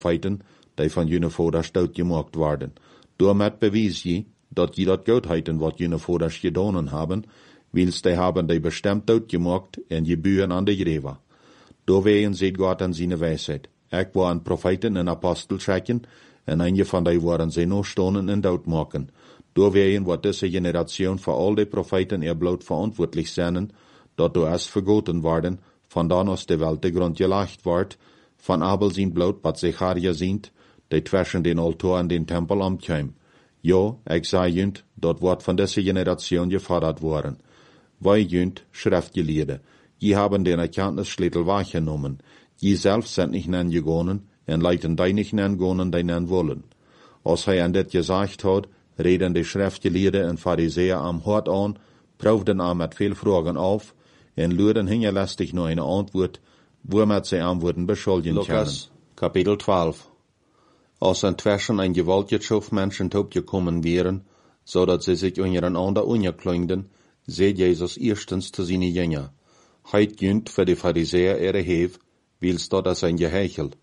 feiten, die von jene Voders stout gemacht worden. Damit bewies je, dat je dat goed heiten wat jene Voders gedaan haben, wils die haben die bestimmt dort gemacht en je buren an de Greva. Doorwegen seht Gott an seine Weisheit. Ik waren Propheten en Apostelschrecken, en einige van die waren ze nog stonen en dood maken. Doorwegen wordt deze Generation voor al die Propheten bloot verantwoordelijk zijn, dat door es vergoten worden, van dan als de Welt de grond gelegd wordt, van Abel zijn bloot, wat Zecharia ziet, die zwischen den Altar en den Tempel omkwam. Ja, ik zei junt, dat wordt van deze Generation gefordert worden. Wij junt, schriftgeleerden, die haben den Erkenntnisschlüssel wahrgenommen. Die selbst sind nicht gegangen, en leiten die nicht gehen, die nen wollen. Als hij an dit gesagt hat, reden die Schriftgeleerden en Pharisäer am Hort an, prüften ihn mit viel Fragen auf, en luden hingelästig nur eine Antwort, womit sie Antworten beschuldigen können. Lukas, Kapitel 12. Als inzwischen ein gewaltige Menschen gekommen wären, so dass sie sich untereinander unkleingden, seht Jesus erstens zu seinen Jüngern. Heit jünt für die Pharisäer ihre Hev, wils dort als ein Geheichel.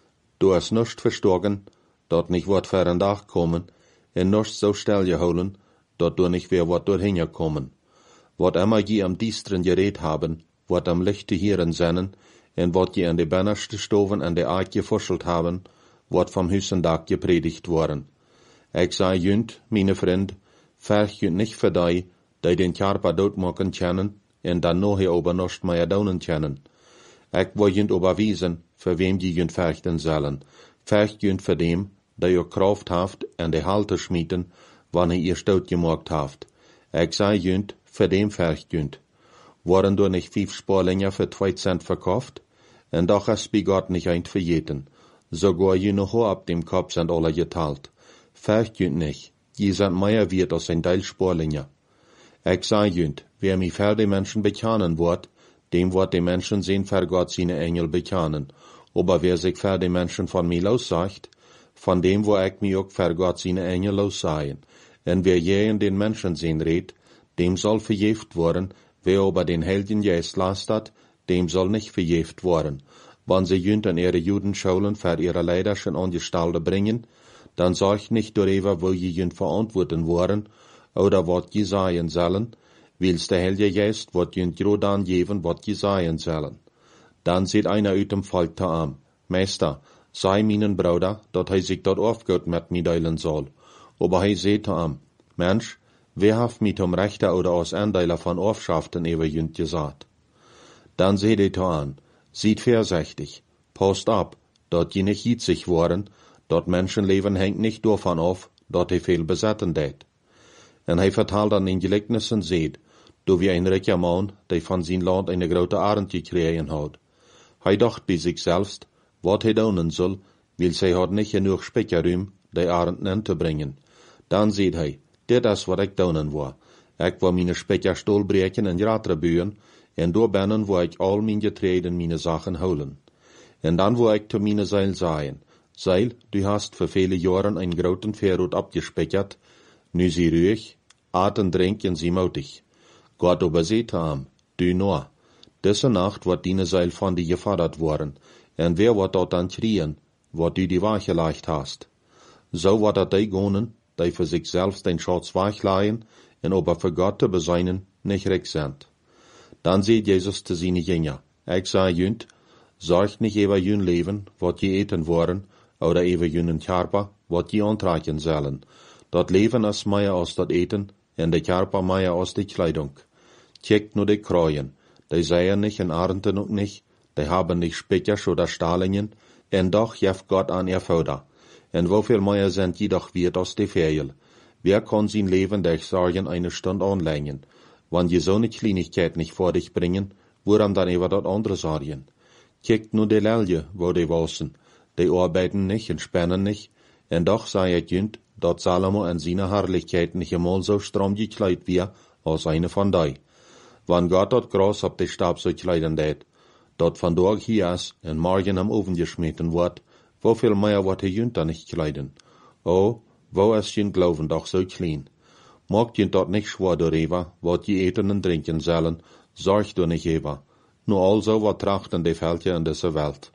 Du hast nicht verstorgen, dort nicht wird für ein Tag kommen, en nicht so still geholen, dort du nicht wer wird dorthin kommen. Wat immer je am Diestren geredet haben, wird am Lichte Hieren sennen, en wat je an de Bannerste Stoven an de Aak gefuschelt haben, wird vom Hüssendag gepredigt worden. Ich sei jünt, meine Freund, verch jünt nicht für die den Körper doodmaken kennen, en dan nog hier ober nicht mehr daunen kennen. Ich will jünt überwiesen, für wem die jünt verchten sollen. Vercht jünt für dem, der ihr Kraft haft en de Halte schmieden, wann ihr stout gemacht haft. Ich sei jünt, für dem vercht jünt. Waren du nicht 5 Sparlinge für 2 Cent verkauft? En doch ist bei Gott nicht ein verjeten. Sogar je noch ab dem Kopf sind alle geteilt. Vercht jünt nicht, je sind mehr wert als ein Teil Sparlinge. Ich sei jünt, wer mich für die Menschen bekennen wird, dem wird die Menschen sehen für Gott seine Engel bekennen. Aber wer sich für die Menschen von mir lossagt, von dem wo ich mich auch für Gott seine Engel lossagen. Und wer je in den Menschen sehen redet, dem soll verjeft worden, wer aber den Helden Geist lastet, dem soll nicht verjeft worden. Wenn sie jünt an ihre Judenschulen für ihre Leiderschen Angestellte bringen, dann sagt nicht darüber, wo je jünt verantworten worden, oder wat je sagen sollen, wils der Heilige Geist wat jünt grod angeben, wat je sagen sollen. Dann sieht einer uit dem Volk te am, Meister, sei meinen Bruder, dat hij sich dort aufgehört mit mir teilen soll. Aber hij seht te am, Mensch, wer haft mich um Rechter oder aus Andeiler von Aufschaften ewer jünt gesagt? Dann seht ihr te an, sieht vorsichtig, passt ab, dort je nicht hitzig worden, dort Menschenleben hängt nicht davon auf, dort he viel besetzen det. En hij vertelt dan in Gelijknissen seht, du wie ein reicher Mann, der von sein Land eine grote Arend gekregen hat. Hij dacht bei sich selbst, wat hij doen soll, weil hij hat nicht genug Speicherruim, die Arend nen te bringen. Dann seht hij, dit is wat ik doen wil. Ik wil meine Speicherstol breken en ratre buien, en door binnen wil ik al mijn getreden meine Sachen holen. En dan wil ik te meine Seil sagen, Seil, du hast für viele Jahren ein groten Verrot abgespeichert, nu sie ruhig, aten trinken sie mutig. Gott aber seht am, du nur. Diese Nacht wird deine Seil von dir gefordert worden, en wer wird dort dann kriegen, wat du die Wache leicht hast. So wird er die gonen, die für sich selbst den Schatz wachleihen, en aber für Gott zu beseinen, nicht recht sind. Dann sieht Jesus zu seine Jünger, ich sage jünt, sorgt nicht über jün Leben, wat je eten worden, oder über jünen Körper, wat je antragen sollen. Dat Leben ist mehr als dat Eten, en de Körper mehr als die Kleidung. Checkt nur die Kreuen, die seien nicht en Arenten und nicht, die haben nicht Speichers oder Stahlingen, en doch jeft Gott an ihr Förder. En wofür mehr sind jedoch wert als die Fehl. Wer kann sein Leben durch Sorgen eine Stunde anlängen? Wenn je so eine Kleinigkeit nicht vor dich bringen, woran dann über dort andere Sorgen? Checkt nur die Lelje, wo die wassen, die arbeiten nicht und spannen nicht, en doch sei es jünt, dat Salomo an seine Herrlichkeit nicht einmal so stramm gekleidet wie als eine von die. Wann Gott dort Gras ab die Stab so kleiden det, dat von dort hier ist en morgen am Ofen geschmeten wird, wofür mehr wird jünt da nicht kleiden? Oh, wo ist jünt Glauben doch so klein? Mag jünt dort nicht schwer darüber, wat je eten und trinken sollen, sorg du nicht über. Nur also wat trachten die Völker in dieser Welt.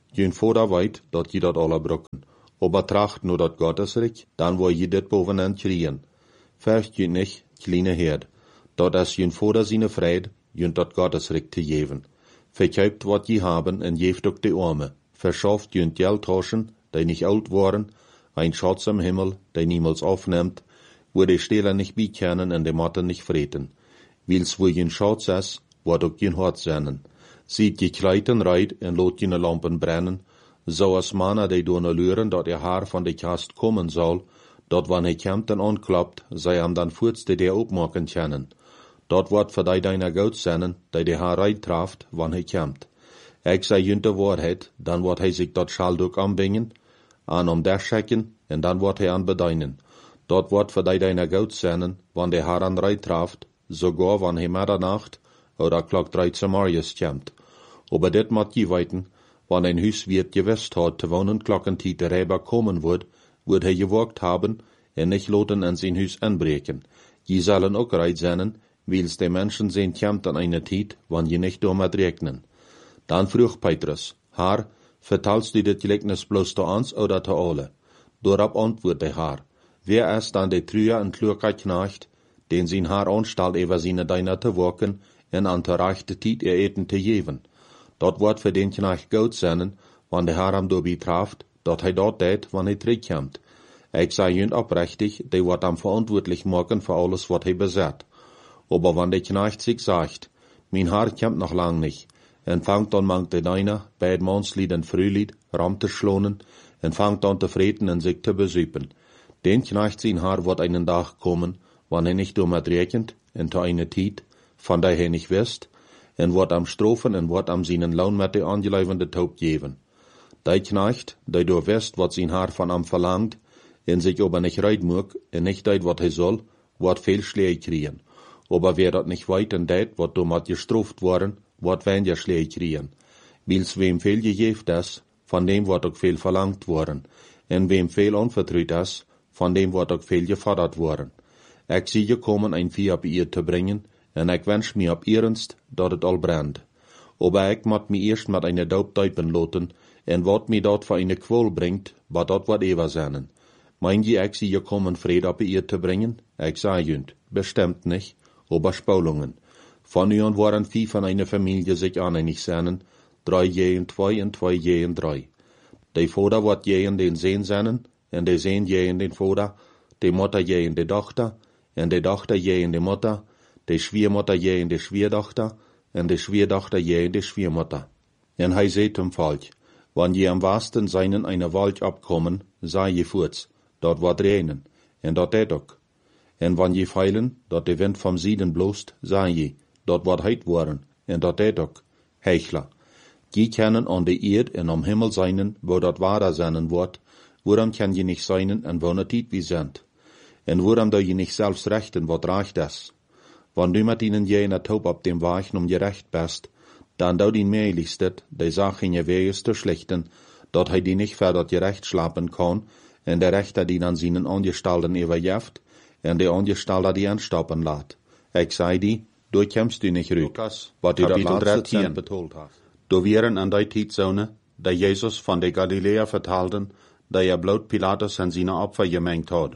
Jün Vader weet, dat je dat alle brokken. Aber tracht nur dat Gottesreich, dann wo je dit bovenaan kriegen. Verst je nicht, kleine Herd, dat as jün Vader seine Fried, jün dat Gottesreich te geven. Verkauft wat je haben en geeft ook de Arme. Verschafft jün Geld tauschen, die nicht alt waren, ein Schatz im Himmel, der niemals aufnimmt, wo die Stehler nicht bekennen und die Matten nicht freten. Wils wo jün Schatz ist, wird auch jün Hort sein. Sieht je Kleiten reit en lot jene Lampen brennen, so als Manna die doen luren, dat Haar van de Kast kommen soll, dat wann kommt en anklappt, sei am dan voortste der opmaken kennen. Dat wordt voor die deiner Goud zijn, die Haar reit traft, wann kommt. Ik zei jün de Wahrheit, dan wordt zich dat Schalduk anbingen, an der checken, en dan wordt aan bedeinen. Dat wordt voor die deiner Goud zijn, wann de Haar an reit traft, sogar wann Middernacht oder klok 13 Morgens kommt. Aber dit mat je weiten, wann ein Huiswirt gewusst hat, te wonen klokkentiet der Räber kommen wird gewagt haben, en nicht loten an sein Huis anbreken. Je sollen auch reit sein, wils de Menschen sehen kommt an eine Tiet, wann je nicht damit regnen. Dann frug Petrus, Haar, vertalst du dit Gleichnis bloß zu uns oder zu alle? Dorab antwortet der Haar, wer ist dann der Trüer und kluger Knecht, den sein Haar anstalt über seine Deiner zu wirken, en an der rechte Tiet ihr Eten zu geben? Dat wordt für den Knecht gut sein, wann der Herr am dobi traft, dat hij dat deed, wann terugkomt. Ik zei jün oprechtig, die wordt am verantwortlich machen für alles, wat hij bezet. Aber wann der Knecht sich sagt, mein Herr kommt noch lang nicht, en fangt an mangt de Deiner, beid Mannslied en Frühlied, ram te schlonen, en fangt an te vreten en sich te besüpen. Den Knecht sein Herr wird einen Tag kommen, wann nicht damit rechnet, en zu eine Tiet, von der nicht wisst, en wordt am strofen en wordt am seinen Lohn met de aangeluivende Taub geven. Die Knecht, die door wist wat zijn Haar van am verlangt, en sich aber nicht reit mag, en nicht deed wat hij soll, wordt veel Schläge kriegen. Aber wer dat nicht weit en deed, wordt domat gestroft worden, wordt weniger Schläge kriegen. Wils wem veel gegeven is, van dem wordt ook veel verlangt worden. En wem veel onvertrouwd is, van dem wordt ook veel gefordert worden. Ik zie gekommen ein Vieh op ihr te brengen, en ik wens mir op ernst, dat het al brandt. Aber ik moet me eerst met eine Daub duipen loten, en wat me dat voor eine Qual brengt, wat dat wat ever zijn. Mein je ik zie gekommen Vrede op ihr te brengen? Ik zei jünt, bestimmt nicht, aber Spulungen. Von ihnen waren vier von einer Familie sich aneinig sein, 3 jehen 2 en 2 jehen 3. De Vater wordt jehen den Sehn zijn, en de Sehn jehen den Vater, de Mutter jehen de Dochter, en de Dochter jehen de Mutter, de Schwiegermutter jehen de Schwiegerdochter, en de Schwiegerdochter jehen de Schwiegermutter. En hij zei zum Volk, wann je am wasten seinen eine Wald abkommen, sei je voorts, dat wordt regnen, en dat deed ook. En wann je feilen, dat de wind vom Süden bloest, sei je, dat wordt heit worden, en dat deed ook. Hechler. Je kennen an de Erd en am Himmel seinen, wo dat wahrer seinen wordt, woran kan je nicht seinen en wo net wie sind. En woran da je nicht selbst rechten, wat reicht das? Wann du mit ihnen je in der Taub ab dem Weichen gerecht bist, dann dau die mehrlichstet, die Sache in je Weges zu schlechten, dat hij die nicht verder gerecht schlapen kann, en der Rechter die an seinen Angestalten überjeft, en der Angestalter die anstoppen lässt. Ich sei die, du kämpfst du nicht rück, wat du Kapitel 13 betont hast. Du wären an der Tietzone, der Jesus von der Galiläa vertalten, der bloot Pilatus an seine Opfer gemengt hat.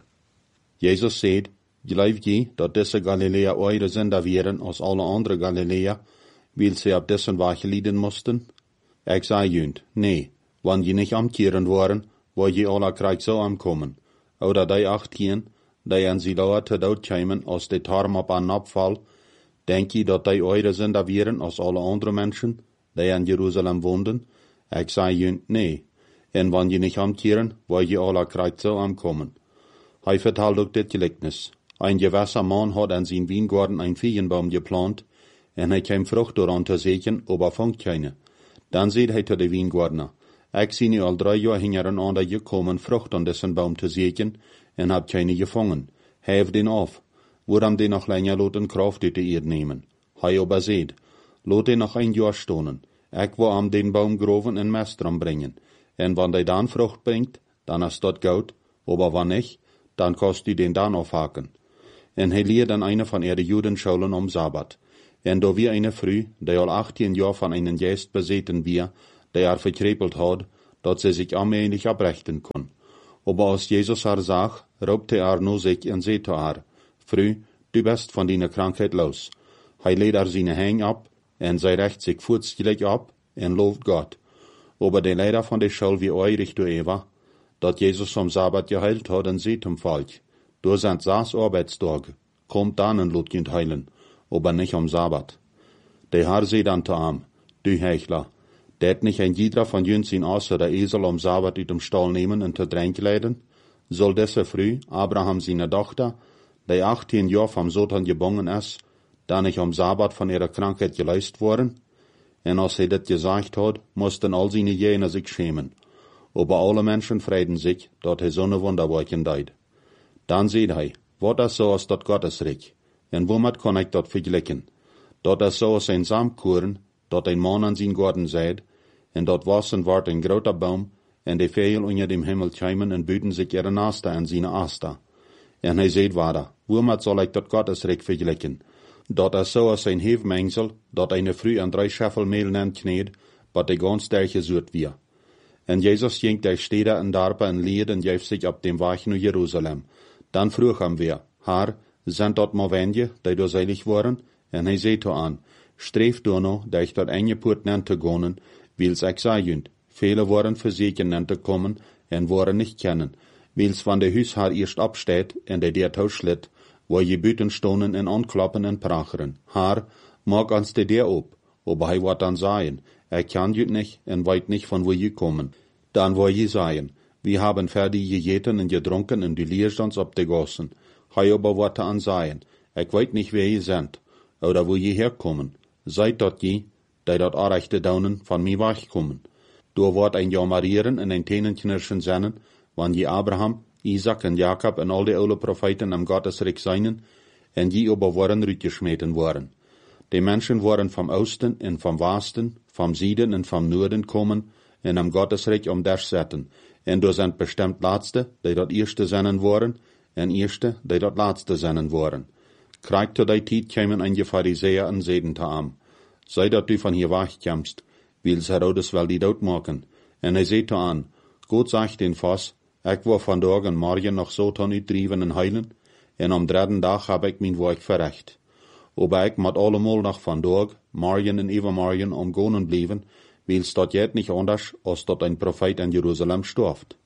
Jesus sagt, geloof je dat deze Galiläa eure Sünder wären als alle andere Galiläa, weil sie ab dessen Weg leiden mussten? Ich sei jünt, nee, wann je nicht amkehren waren, wo je alle Krieg so ankommen, oder die 18, die an sie dauer te dood kämen, als de Tarm op an Abfall, denk je dat die eure Sünder wären als alle andere Menschen, die in Jerusalem woonden? Ich sei jünt, nee, en wann je nicht amkehren, wo je alle Krieg so ankommen. Hij vertelt ook dit Gleichnis. Ein gewisser Mann hat an sein Weingarten ein Feigenbaum geplant, en hij kam Frucht daran te säen, aber fangt keine. Dann seht hij zu de Weingärtner, ich zie nu al 3 Jahre hintereinander gekommen, Frucht an dessen Baum te säen, en hab keine gefangen. Hef den auf, woran den noch länger loten Kraft uit de Erde nehmen. Hij aber seht, lot den noch ein Jahr stonen, ich will am den Baum groven en Mest dran bringen, en wann der dann Frucht bringt, dann ist dat gut, aber wann nicht, dann kannst du den dann aufhaken. En hij leert an eine von ihre Judenschulen am Sabbat. En da wir eine Früh, die al 18 Jahre von einen Geist beseten wir, der verkrepelt had, dat ze sich allmählich abrechten kon. Aber als Jesus haar zag, roepte nu zich en zei te haar, Vrouw, du bist van die krankheid los. Hij leed haar zijn hang ab, en zij recht zich voetsgelijk ab, en looft God. Aber der Leider van de schuld wie eurig du Eva, dat Jesus am Sabbat geheilt hat, en zei zum Volk, du sind 6 Arbeitstage, kommt dann en lot kind heilen, aber nicht am Sabbat. Der Herr zei dann zu ihm, du Heuchler, det nicht ein jeder von jüns in außer der Esel am Sabbat uit dem Stall nehmen und zu Tränk leiden? Soll diese früh Abraham seine Tochter, die 18 Jahre vom Satan geboren ist, da nicht am Sabbat von ihrer Krankheit geleist worden? Und als er das gesagt hat, mussten all seine Jene sich schämen. Aber alle Menschen freuten sich, dort er so eine Wunderwerken deid. Dann sieht er, wat is so als dat Gottesreich? En womit kann ich dat vergleichen? Dat is so als ein Samkuren, dat ein Mann an sein Garten seid, en dat wassen wordt ein groter Baum, en de Vögel unter dem Himmel scheimen en büten sich ihre Nasta an seine Asta. En hij seht weiter, womit soll ich dat Gottesreich vergleichen? Dat is so als ein Hefmengsel, dat eine Früh an 3 Scheffel Mehl nennt kneed, wat de ganz derche zoet wir. En Jesus ging der Städte en Darpe en Lied en jeef sich ab dem Weg naar Jerusalem. Dan vroeg hem weer, Haar, sind dort mal wenige, die du selig waren? En hij zei aan, streef du noch, dat ich dort eingepoort nennt te gonen, wils ik zei jünd, viele waren verseken nennt te kommen, en waren nicht kennen, wils van de Huishaar eerst absteht, en de der tauschlit, wo je büten stonen en anklappen en pracheren. Haar, mag ans de der op, aber hij wat dan sagen, kann jüt nicht, en weit nicht von wo je kommen. Dan wo je sagen, wir haben fertig gegeten en gedrunken en die Leerstands op de gossen. Hij aber wat an sagen, ich weet nicht wer je sind, oder wo je herkommen. Seid dort je, die dort arechte daunen van mi wegkommen. Du wordt ein jammerieren en ein Tänenknirschen sennen, wann je Abraham, Isaac en Jakob en al die oude Propheten am Gottesreich seinen, en je aber waren rütgeschmeten worden. Die Menschen waren vom Osten en vom Westen, vom Süden en vom Norden kommen, en am Gottesreich das zetten, en du sind bestimmt Letzte, die dort Erste sennen waren, en Erste, die dort Letzte sennen waren. Krieg zu der Zeit kämen einige Pharisäer en zeiden te am, sei dat du von hier wegkommst, wils Herodes will die dood maken. En hij zei te an, Gott sagt den Fass, ik war vandaag en morgen noch Satan uitdrieven en heilen, en am 3. Dag heb ik mijn werk verrecht. Aber ik moet allemal noch vandaag, morgen en overmorgen omgonen blijven, wils dat jet nicht anders, als dat ein Prophet in Jerusalem storft.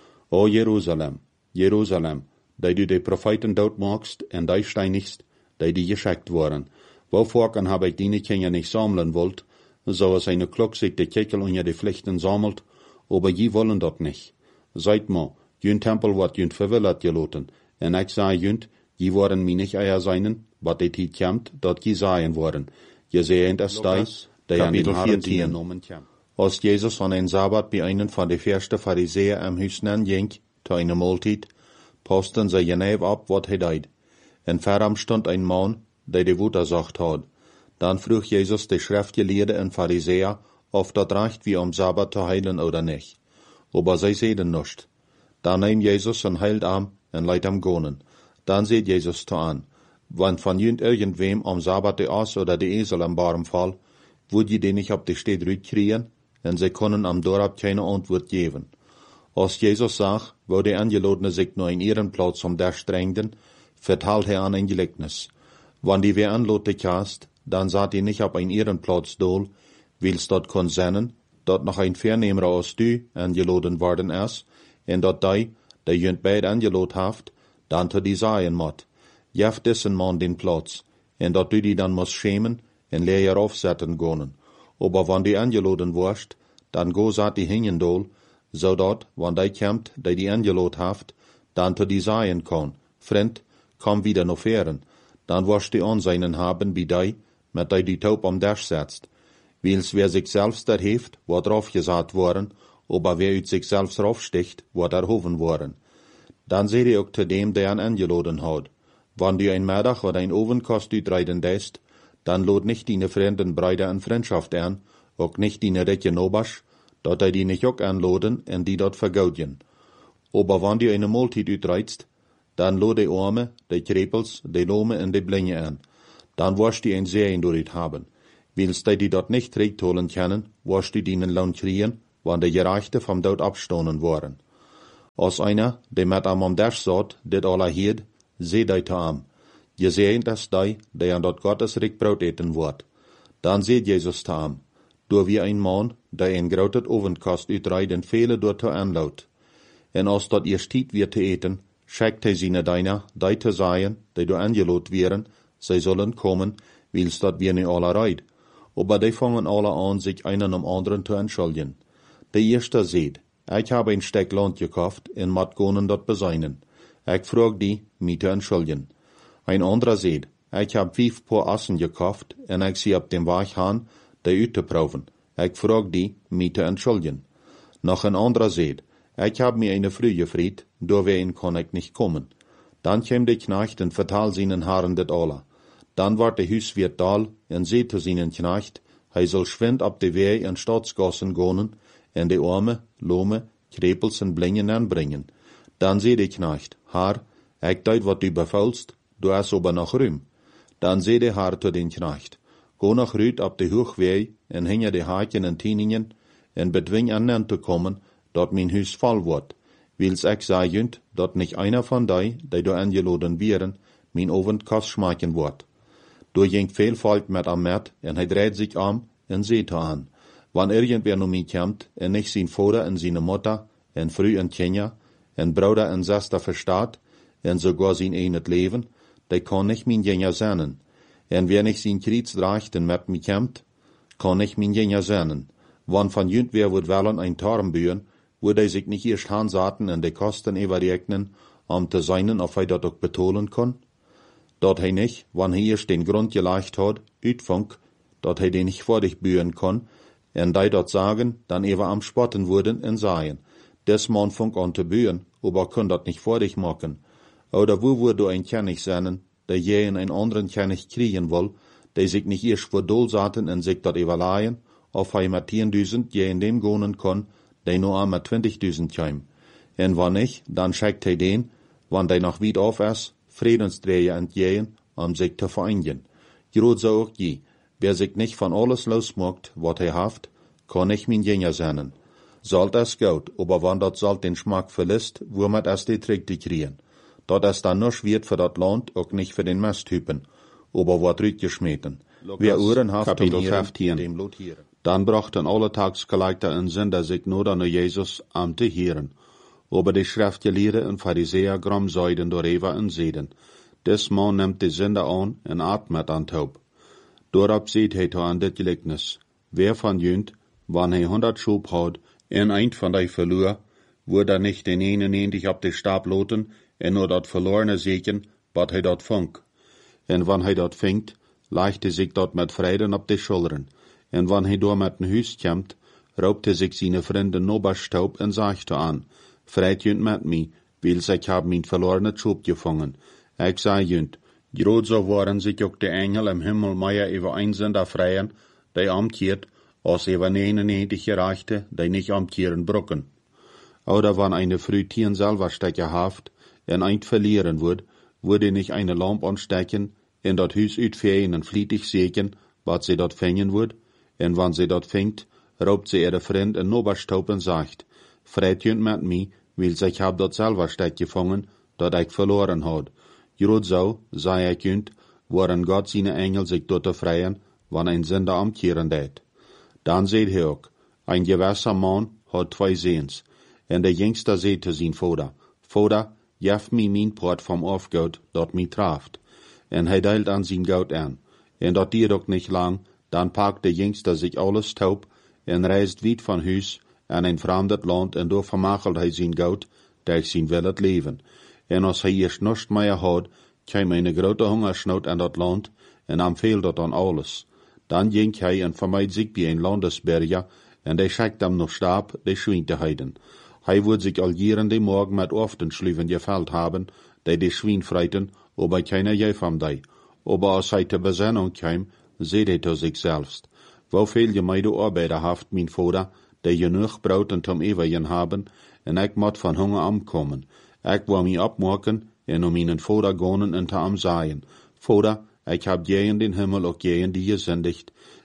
O Jerusalem, Jerusalem, die du de Propheten dood magst en die steinigst, die geschickt worden. Wovor kan heb ik die Kinder nicht sammeln wollt, zoals eine Klok sich de Keckel unter de Pflichten sammelt, aber je wollen dat nicht. Seid mal, jün Tempel wordt jün verwillert geloten, en ik zei jünd, je worden mi nicht eier seinen, wat de tijd komt, dat je seien worden. Je sehend es die an den Haaren genommen komt. Als Jesus an ein Sabbat bei einen von de verste Pharisäer am Hüsnen ging, zu einer Mahlzeit, posten sie genau ab, wat hij deed. En veram stond ein Mann, der de Wutter sagt hat. Dann vroeg Jesus de Schriftgelehrten en Pharisäer, of dat reicht wie am Sabbat zu heilen oder nicht. Aber sie sehen nicht. Dann nahm Jesus en heilt am en leidt am gonen. Dann seht Jesus zu an, wann von irgendwem am Sabbat de Ass oder de Esel am Barm fall, würd je den nicht ab de Stadt rütkriegen, en sie können am Dorab keine Antwort geben. Als Jesus sagt, wo de Angelodene sich nur in ihren Platz um der strengden, vertalt er an ein Gleichnis. Wann die wer anlote kast, dann saht ihr nicht ab ein ihren Platz dol, wils dort kon sennen, dort noch ein Vernehmer als du angeloden worden ist, en dort die jünd beid angelot haft, dann to die sagen mot, jef dissen Mann den Platz, en dort du die dann muss schämen, en leer ihr aufsetzen gonen. Aber wann die angeloden warst, dann go saht die hingen dol, so dort, wann die kämmt, die angelot haft, dann to die sagen kann, Freund, komm wieder noch fern, dann warst die Anseinen haben wie die, mit die Taub am Dash setzt. Wils wer sich selbst erhebt, wird draufgesagt worden, aber wer ut sich selbst raufsticht, wird erhoben worden. Dann seht ihr auch zu dem, der ihn angeloden hat. Wann du ein Mittag oder ein Ovenkost utreiden lässt, dann lod nicht deine fremden Brüder in Freundschaft an, auch nicht deine Rätje Nobasch, dort die nicht auch anloden und die dort vergaudien. Aber wann du eine Mahlzeit utreizt, dann lod die Arme, die Krepels, die Lome und die Blinge an. Dann wirst du ein Serien durch haben. Willst die dort nicht terugholen können, wirst du deinen Lohn kriegen, wann die Gerechte vom Tod abstoßen waren. Als einer, der mit am Dash satt, dit alle hielt, seh die te am. Gesegend ist die an dort Gottes Reich Brot eten wird. Dann seht Jesus te am. Door wie ein Mann, der ein großes Ovenkast uitreidt en viele dort te anlaut. En als dat eerst tijd weer te eten, schickt hij seine Diener, die te sagen, die do angelot wären, sie sollen kommen, wils dat wir nicht alle reid. Aber die fangen alle an, sich einen am anderen zu entschuldigen. Der erste sagt, ich habe ein Stück Land gekauft en mat gonen dort beseinen. Ich frag die, mich zu entschuldigen. Ein anderer sagt, ich habe 5 Paar Assen gekauft en ich sie ab dem Weg han, die uitzuproeven. Ich frag die, mich zu entschuldigen. Noch ein anderer sagt, ich habe mir eine Früh gefried, doorheen kann ich nicht kommen. Dann käm der Knecht und vertal seinen Haaren das alle. Dann ward der Hüswirt da und seht zu seinen Knecht, hij soll schwind ab de Weg in Staatsgassen gonen en de Arme, Lome, Krepels en Blingen anbringen. Dann seht der Knecht, Haar, ich deut wat du befaulst, du hast aber noch Rühm. Dann seht der Haar zu den Knecht, go nach Rüt ab de Hochweg en hinge de Haken en Tieningen en bedwing an te kommen, dat mein Hüs voll wird. Wils ich sagen, dat nicht einer von die do angeladen wären, mein Ovenkast schmecken wird. Du ging viel Volk mit am Met en hij dreht sich en seht an. Wann irgendwer nu mich kommt en nicht sein Vater en seine Mutter en Frau en Kinder en Bruder en Schwester verstaat en sogar sein eigenes Leben, der kann nicht mein Jünger sein. En wer nicht sein Kreuz draagt en mit mich kommt, kann nicht mein Jünger sein. Wann von jüntwer wird wollen ein Tarm bühen, würde er sich nicht erst hansaten en de Kosten überrechnen, te seinen, ob er dat auch betonen kann? Dat hij nicht, wann hij erst den Grund geleicht hat, uitfunk, dat hij den nicht vor dich bühen kann, en die dort sagen, dann ewer am Spotten würden en sagen, des Mann funk an te bühen, aber kann dat nicht vor dich machen. Oder wo würde ein König sein, der je in einen anderen König kriegen will, der sich nicht erst vor Dolsaten en sich dat überleihen, auf hij mit 10.000 je in dem gonen kann, der nur einmal 20.000 käm. En wann nicht, dann schickt hij den, wann der noch weit auf ist, Friedensträger entgehen, sich zu vereinigen. Grod so auch je, wer sich nicht von alles losmacht, wat hij haft, kann nicht mein Jünger sein. Sollt es gut, aber wann dat sollt den Schmack verlässt, wo man es die Trick kriegen. Dat es dann nur schwierig für dat Land, auch nicht für den Masttypen, aber wat rütgeschmeten. Wer Uhren haft dem lotieren. Dann brachten alle Tagsgeleiter en Sünder sich nur an Jesus am te hören. Aber die Schriftgelehrten und Pharisäer gromsäuden darüber und seiden, des Mann nimmt die Sünder an und atmet an taub. Dorab seht hij an dit Gleichnis, wer von jünt, wann hij 100 Schub hat, en ein von die verlor, würde nicht den 91 ab de Stab loten, en nur dat verlorene seken, wat hij dat funk. En wann hij dat fingt, leicht sich dat met Freuden ab de Schultern. En wann hij door met een huis komt, raubt sich seine Freunde Noberstaub en sagte an, Freit jünt met mij, wils ich hab mijn verlorene Schub gefangen. Ich sei jünt, grod so waren sich auch die Engel im Himmel mehr über ein Sünder freien, die amkiert, als über 99 Gerechte, die nicht amkieren brucken. Oder wann eine Früh Tieren selber stecken haft, en eint verlieren würde nicht eine Lampe anstecken, in dat Hüs uitfeien en flietig seken, wat sie dort fängen würd, en wann sie dort fängt, raubt sie ihre Freund en Noberstaub en sagt, Freit jünt met mij, wils ich hab dat selber steck gefangen, dat ich verloren had. Grod so, sei ich jünt, waren Gott seine Engel sich dort freien, wann ein Sünder amkehren det. Dann seht hij ook, ein gewisser Mann hat 2 Sehens, en der jüngste seht zu sein Vater, Vater, jef mi mein Port vom Aufgaut, dat mi traft. En hij deilt an sein Gaut an. En dat diert ook nicht lang, dann packt der jüngste sich alles taub, en reist weit von Hüs, an ein fremdet Land, en door vermachelt hij zijn Gaut, durch sein willet Leben. En als hij eerst nichts mehr had, kwam eine grote Hungersnood aan dat Land, en am fehlt dat an alles. Dan ging hij en vermeid zich bij een Landesberger, en der schickt hem noch Stab, de Schwein te heiden. Hij wordt zich al jaren de morgen met Oftenschlüven gefällt haben, die Schwein freiten, aber keiner je van die. Aber als hij te Besinnung kwam, seht hij zu sich selbst. Wo viel gemeide Arbeiter haft, mein Vater, die genug Brauten zum Ewigen haben, en ik moet van Hunger ankommen. Ik wil mich abmaken, en meinen Vater gonen en te am sagen, Vater, ich hab je in den Himmel auch je in die gesündigt,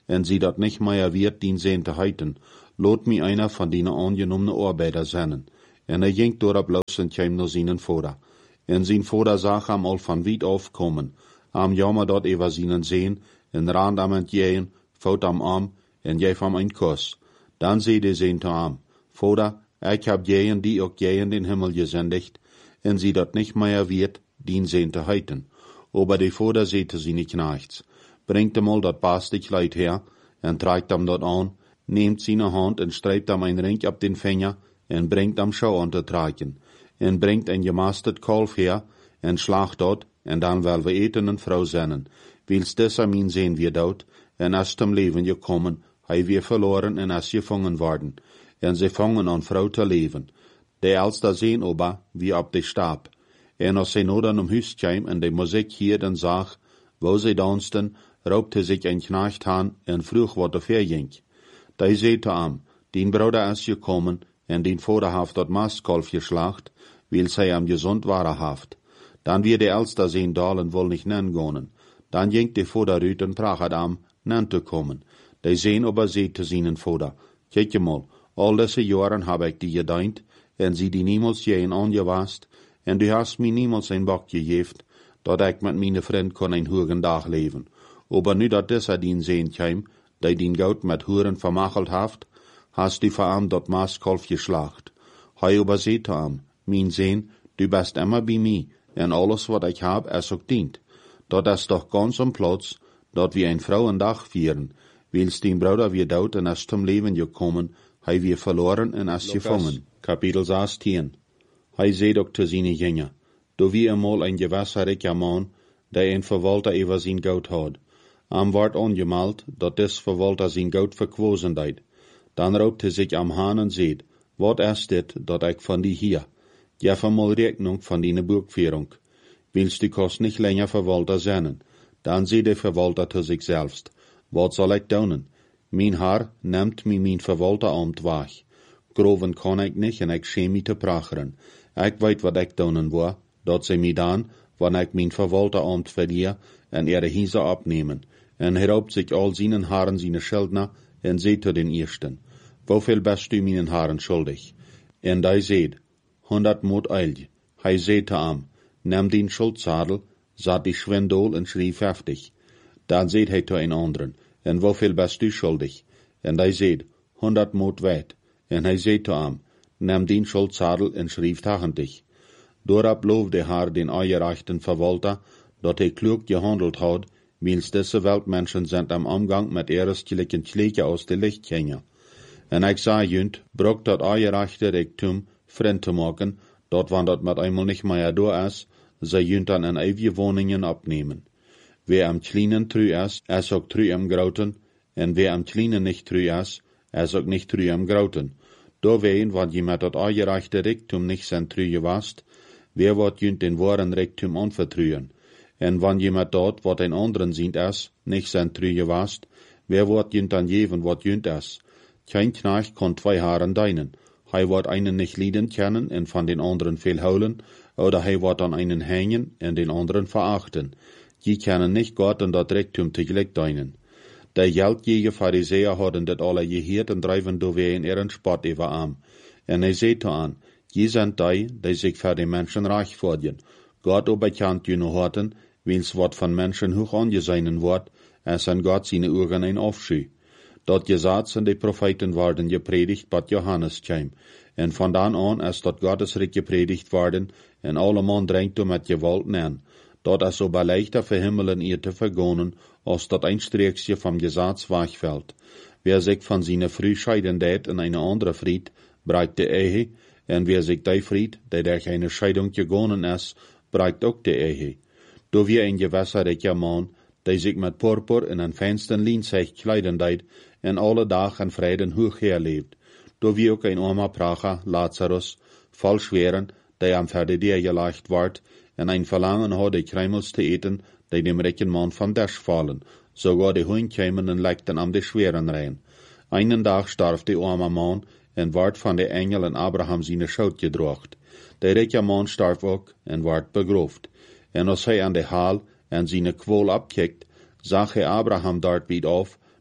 en sie dat nicht mehr wird, dien sehen te heiten, lot mi einer von dien angenommene Arbeiter sennen. En ging dorop los en kwam naar zijn vader. En zijn vader zag hem al van weit aufkommen, am jammer dort über seinen sehen, en rand am entgehen, fout am arm, en geef hem een kus. Dan zeide zijn te hem, Vader, ik heb jeen die ook jeen den Himmel gesendigt, en sie dat nicht mehr wird, dien sehen te heiten. Aber die Vader zei te seine Knechts, bringt hem al dat baaste Kleid her, en tragt hem dat aan, neemt seine Hand en strijpt hem een ring op den Finger, en bringt hem Schau an te tragen, en bringt een gemasterd kalf her, en slacht dat, en dan wel we eten en vrouw zennen, wils des am ihn sehen wir dort, en as zum Leben gekommen, hij wir verloren en as gevangen worden, en sie fangen an vrouw te leven. De elster sehen ober, wie op de Stab, en als sie nodan huis kwam en de muziek hier dan zag, wo sie dansten, raubte sich ein Knecht aan en vroeg wat er verging. Da zei te am, dien Bruder is gekommen, en dien Vader haft dat Mastkalf geslacht, wils hij am gesund ware haft. Dan wir de elster sehen dalen wohl nicht nennen gonen. Dan ging de Vader uit en prachet am, nen te kommen. De sehen aber zei te seinen Vader, kijk je mal, al deze jaren heb ik die gedient, en sie die niemals jeen angewast, en du hast mir niemals een bak gegeven, dat ik met meine vriend kon een hoegen dag leven. Aber nu dat dieser dien sehen kwam, die dien goud met huren vermachelt haft, hast du voor am dat Maaskalf geslacht. Hij aber zei te am, mijn zeen, du bist immer bij mij, en alles wat ik heb is ook dient. Dat is toch ganz am Platz, dat wir ein Frauendag vieren, wils den Bruder wir dood en is zum Leben gekommen, hij wir verloren en is gevangen. Kapitel 16. Hij zei ook te seine Jünger, do wie eenmaal een gewasser rijker man, die een verwalter over zijn goud had. Am ward angemalt, dat des verwalter zijn goud verkwozen deed. Dan roepte zich am Haan en zeid, wat is dit, dat ik van die hier? Geef mal Rechnung van die Burgführung. Willst du kost nicht länger Verwalter sein? Dan zei de Verwalter te zich selbst, wat zal ik doen? Mijn Herr neemt mij mijn Verwalteramt weg. Groven kan ik niet en ik schäm mij te pracheren. Ik weet wat ik doen wil, dat ze mij dan, wanneer ik mijn Verwalteramt verliere, en ihre Hiese abnehmen. En heraupt zich al seinen Herren seine Schuldner, en zei te den Ersten, wofür bist du meinen Herren schuldig? En hij zei, 100 Mot Eil. Hij zei te am, neem den Schuldzadel, zat die Schwindel en schrief heftig. Dan zei hij te een anderen, en wofür bist du schuldig? En hij zei, 100 Mot weit. En hij zei te am, neem den Schuldzadel en schrief tachendig. Doorop loof de Herr den eugerechten Verwalter, dat hij klug gehandelt had, wils deze Weltmenschen sind am Umgang mit erstlichen Schläge aus de Lichtgänger. En ik zei junt, brok dat eugerechte Rektum vriend te maken, dat wanneer dat met eenmaal nicht mehr door is, zij junt dan in eeuwige woningen opnemen. Wer am Kleinen treu is ook treu am Groten, en wer am Kleinen nicht treu is ook nicht treu am Groten. Doorween, wat je met dat eugerechte Rektum nicht zijn treu gewast, wer wordt junt den wahren Rektum anvertruien. En wanneer je met dat, wat een anderen ziet is, nicht zijn treu gewast, wer wordt junt dan geven wat junt is. Kein Knecht kon twee Herren dienen. Hij wordt einen nicht lieden kennen en van den anderen veel houden, oder hij wordt an einen hängen en den anderen verachten. Je kennen nicht Gott en dat Rektum tegelijk dienen. De geldgierige Pharisäer hadden dit alle geheerd en drijven doorwee ihren Spott over am. En hij zei te aan, je zijn die zich voor de mensen reich vordigen. Gott oberkant je no horten, wils wat van mensen hoog angesehen wordt, es an Gott seine Augen ein Aufscheu. Dat Gesetz en de Propheten worden gepredigt, bat Johannes kwam. En van dan aan is dat Gottesrecht gepredigt worden, en alle man drängt met gewalt neer. Dat is so leichter verhimmelen ihr te vergonen, als dat ein Streekje vom Gesetz wegfällt. Wer sich von seiner Früh scheiden deed in eine andere Fried, bereikt de Ehe, en wer sich die Fried, der durch eine Scheidung gegonen is, bereikt ook de Ehe. Do wie ein gewasser rijker man, die sich mit Purpur in een feinsten Lienzeug kleiden deed, en alle dag en vreden hoog herleeft. Do wie ook een armer Pracher, Lazarus, voll schweren, die am Verdeer gelegt wordt, en een verlangen had de kruimels te eten, die dem rijken man van Dash vallen, sogar de Hund kwamen en legden am de schweren rein. Einen dag starf de arme man, en werd van de engel en Abraham seine Schuld gedrocht. De rijke man starf ook, en werd begroofd. En als hij aan de haal en seine kwol abkikt, zag hij Abraham dort wieder auf,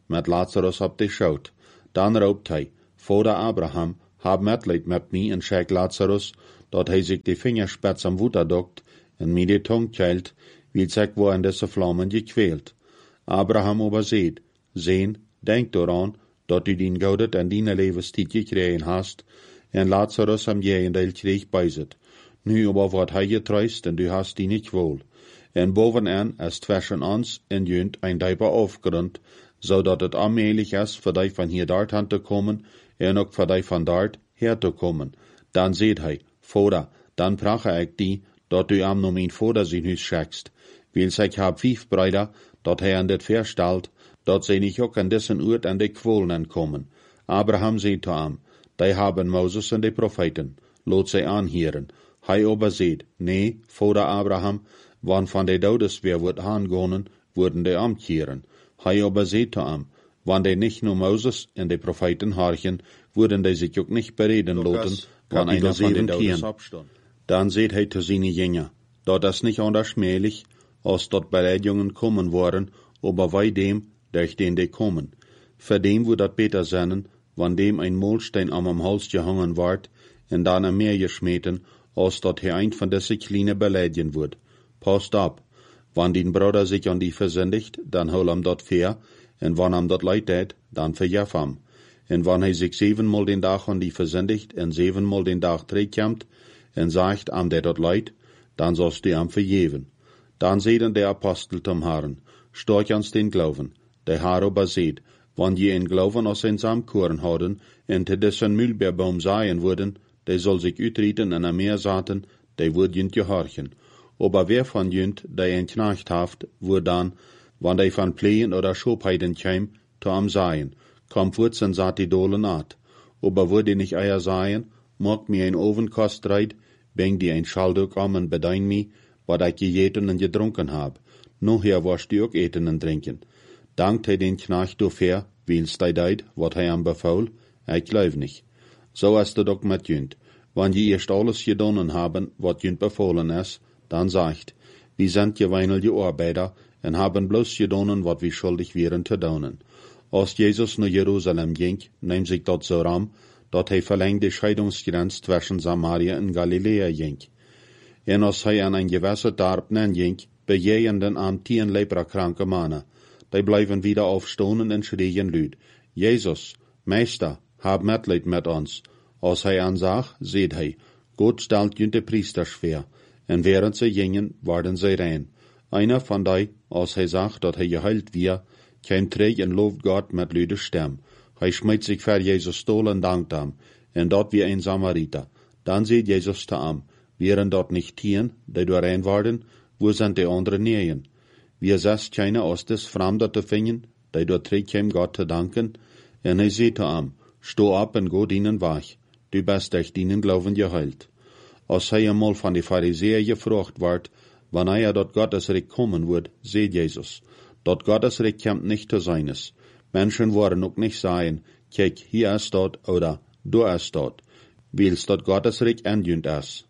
met Lazarus op de schoot. Dan roept hij, Vader Abraham, hab Mitleid met mij en schijk Lazarus, dat hij zich de vingerspets am Water dokt en mij de tong keilt, wie zich wo in deze vlammen gequält. Abraham aber seht, sehen, denk daran, dat u dien goudet en dien levenstijd gekregen hast, en Lazarus am je in deil kreeg bijzet. Nu aber wordt hij getreust en du hast die niet wohl. En bovenaan is zwischen ons en junt een dieper afgrond, zodat het allmählich is voor die van hier daartaan te komen, en ook voor die van daart her te komen. Dan zeet hij, Vader, dan prache ik die, dat u am no mijn Vader zijn huis schekst. Wils ik heb 5 Brüder, dat hij aan dit verstelt, dat zij niet ook aan dessen oort en de kwollen komen. Abraham zei te hem, die hebben Moses en de profeten, laat zij aanheren. Hij aber zeet, nee, Vader Abraham, wann van de dodes weer wordt aangonen, worden de omkeren. Hij aber zeet te hem, wann de niet nur Moses en de profeten harchen, worden de zich ook niet bereden laten, wann einer van de dodes opstond. Dan zeet hij te zijn Jünger, dat is niet anders möglich, als dat Beleidigungen kommen worden, aber wij dem, durch den de kommen. Für dem wird dat beter zijn, wann dem ein Molstein am Hals gehangen wordt, en dan am Meer geschmeten, als dat hij ein van deze kleine beleidigen wordt. Passt op, wann den Bruder sich an die versündigt, dan hol am dat fair, en wann am dat leid deed, dan verjaf am. En wann hij sich 7-mal den Dag an die versündigt, en 7-mal den Dag terugkomt, en sagt am der dat leid, dan sollst du am verjeven. Dan zeiden de Apostel zum Herrn, storch ans den Glauben. Der Herr aber seht, wann je in Glauben aus ein Samkorn houden, en te dessen Mühlbeerbaum saaien würden, der soll sich utrieten en am Meer saaten, der wird jünt gehorchen. Aber wer von jünt, der ein Knecht haft, wird dann, wann der von Plehen oder Schobheiden käm, to am saaien, kommt wurzen saat die Dolen at. Aber würde nicht eier saaien, mag mir ein Ovenkost reit, beng die ein Schalduk am en bedein mi, wat ich gegeten en gedrunken hab. Noher warst du auch eten en drinken. Dankt hij den Knecht dafür, wils hij deed, wat hij am befaul? Ich glaub nicht. So ist het ook met jünt. Wann je erst alles gedonnen haben, wat jünt befohlen is, dan sagt, wir sind geweinlige Arbeiter en haben bloß gedonnen, wat wir schuldig wären te donen. Als Jesus naar Jerusalem ging, neemt sich dort so ram, dat hij verlängd de Scheidungsgrenz zwischen Samaria en Galilea ging. En als hij aan een gewisse Dorp ging, bejegenden am 10 leprakranke Mannen. Die blijven wieder aufstonen en schreien luid, Jesus, Meister, hab Mitleid met ons. Als hij aanzag, zeet hij, Gott stelt jünt de priesters schwer. En während ze gingen, waren zij rein. Einer van die, als hij zag dat hij geheilt weer, kwam terug en looft Gott met luide stem. Hij smijt zich voor Jesus stoel en dankt hem. En dat wie een Samariter. Dan zeet Jesus te hem, wären dort nicht 10, die door rein waren, wo sind die anderen neeën? Wir zes keine aus des Fremder te vinden, die door terugkwam Gott te danken, en hij zei te hem, sto op en go dienen weg, du bist durch dienen Glauben geheilt. Als hij eenmaal van de Pharisäer gevraagd wordt, wanneer dat Gottesreich kommen wird, zei Jesus, dat Gottesreich kommt nicht te zijn is. Menschen worden ook nicht sagen, kijk, hier ist dat, oder, da ist dat, wils dat Gottesreich endjünt is.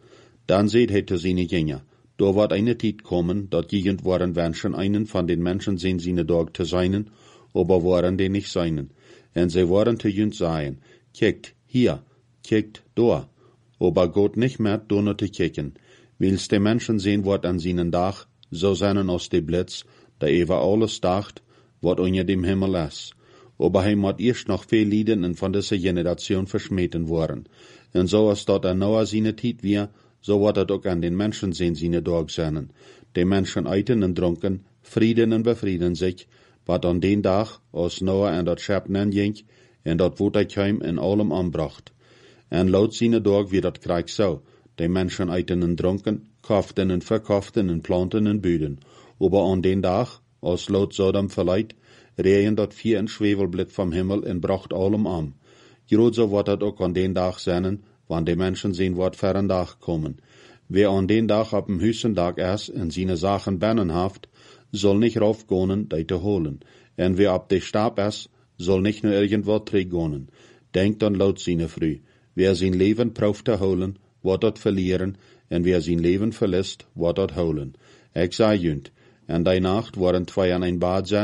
Dan zei hij te zijn Jünger, da wird eine Zeit kommen, dat jegend waren Menschen einen von den Menschen sehen seine Dag te seinen, aber waren die nicht seinen. En sie waren te jünd sagen, kijkt hier, kijkt da, aber Gott nicht mehr donner te kicken. Wils die Menschen sehen wird an seinen Dach, so seinen aus de Blitz, da über alles dacht, wat unter dem Himmel ist. Aber hij moet erst noch viel Lieden und von dieser Generation verschmeten worden. En so ist dort an Noah seine Zeit wir, so wird het ook an den Menschen sehen seine Dag zijn. Die Menschen eiten en dronken, frieden en befrieden sich, wat an den Tag, als Noah en dat Schep ging, en dat Water kwam en allem anbracht. En laut seine Dag wie dat krijg so, die Menschen eiten en dronken, kauften en verkauften en planten en büden. Aber an den Tag, als laut Sodom verleiht, regen dat 4 en Schwefelblit vom Himmel en bracht allem an. Groot so wird het ook an den Tag zijn, wann die Menschen sehen, wat für ein Tag kommen. Wer an den Tag ab dem höchsten Tag ist und seine Sachen bannenhaft, soll nicht raufgehen, die zu holen. Und wer ab de Stab ist, soll nicht nur irgendwo träggonen. Denkt an laut seine früh. Wer sein Leben prauft zu holen, wird dort verlieren, und wer sein Leben verlässt, wird dort holen. Ich sag jünt, und die Nacht waren 2 an ein Bad seinen,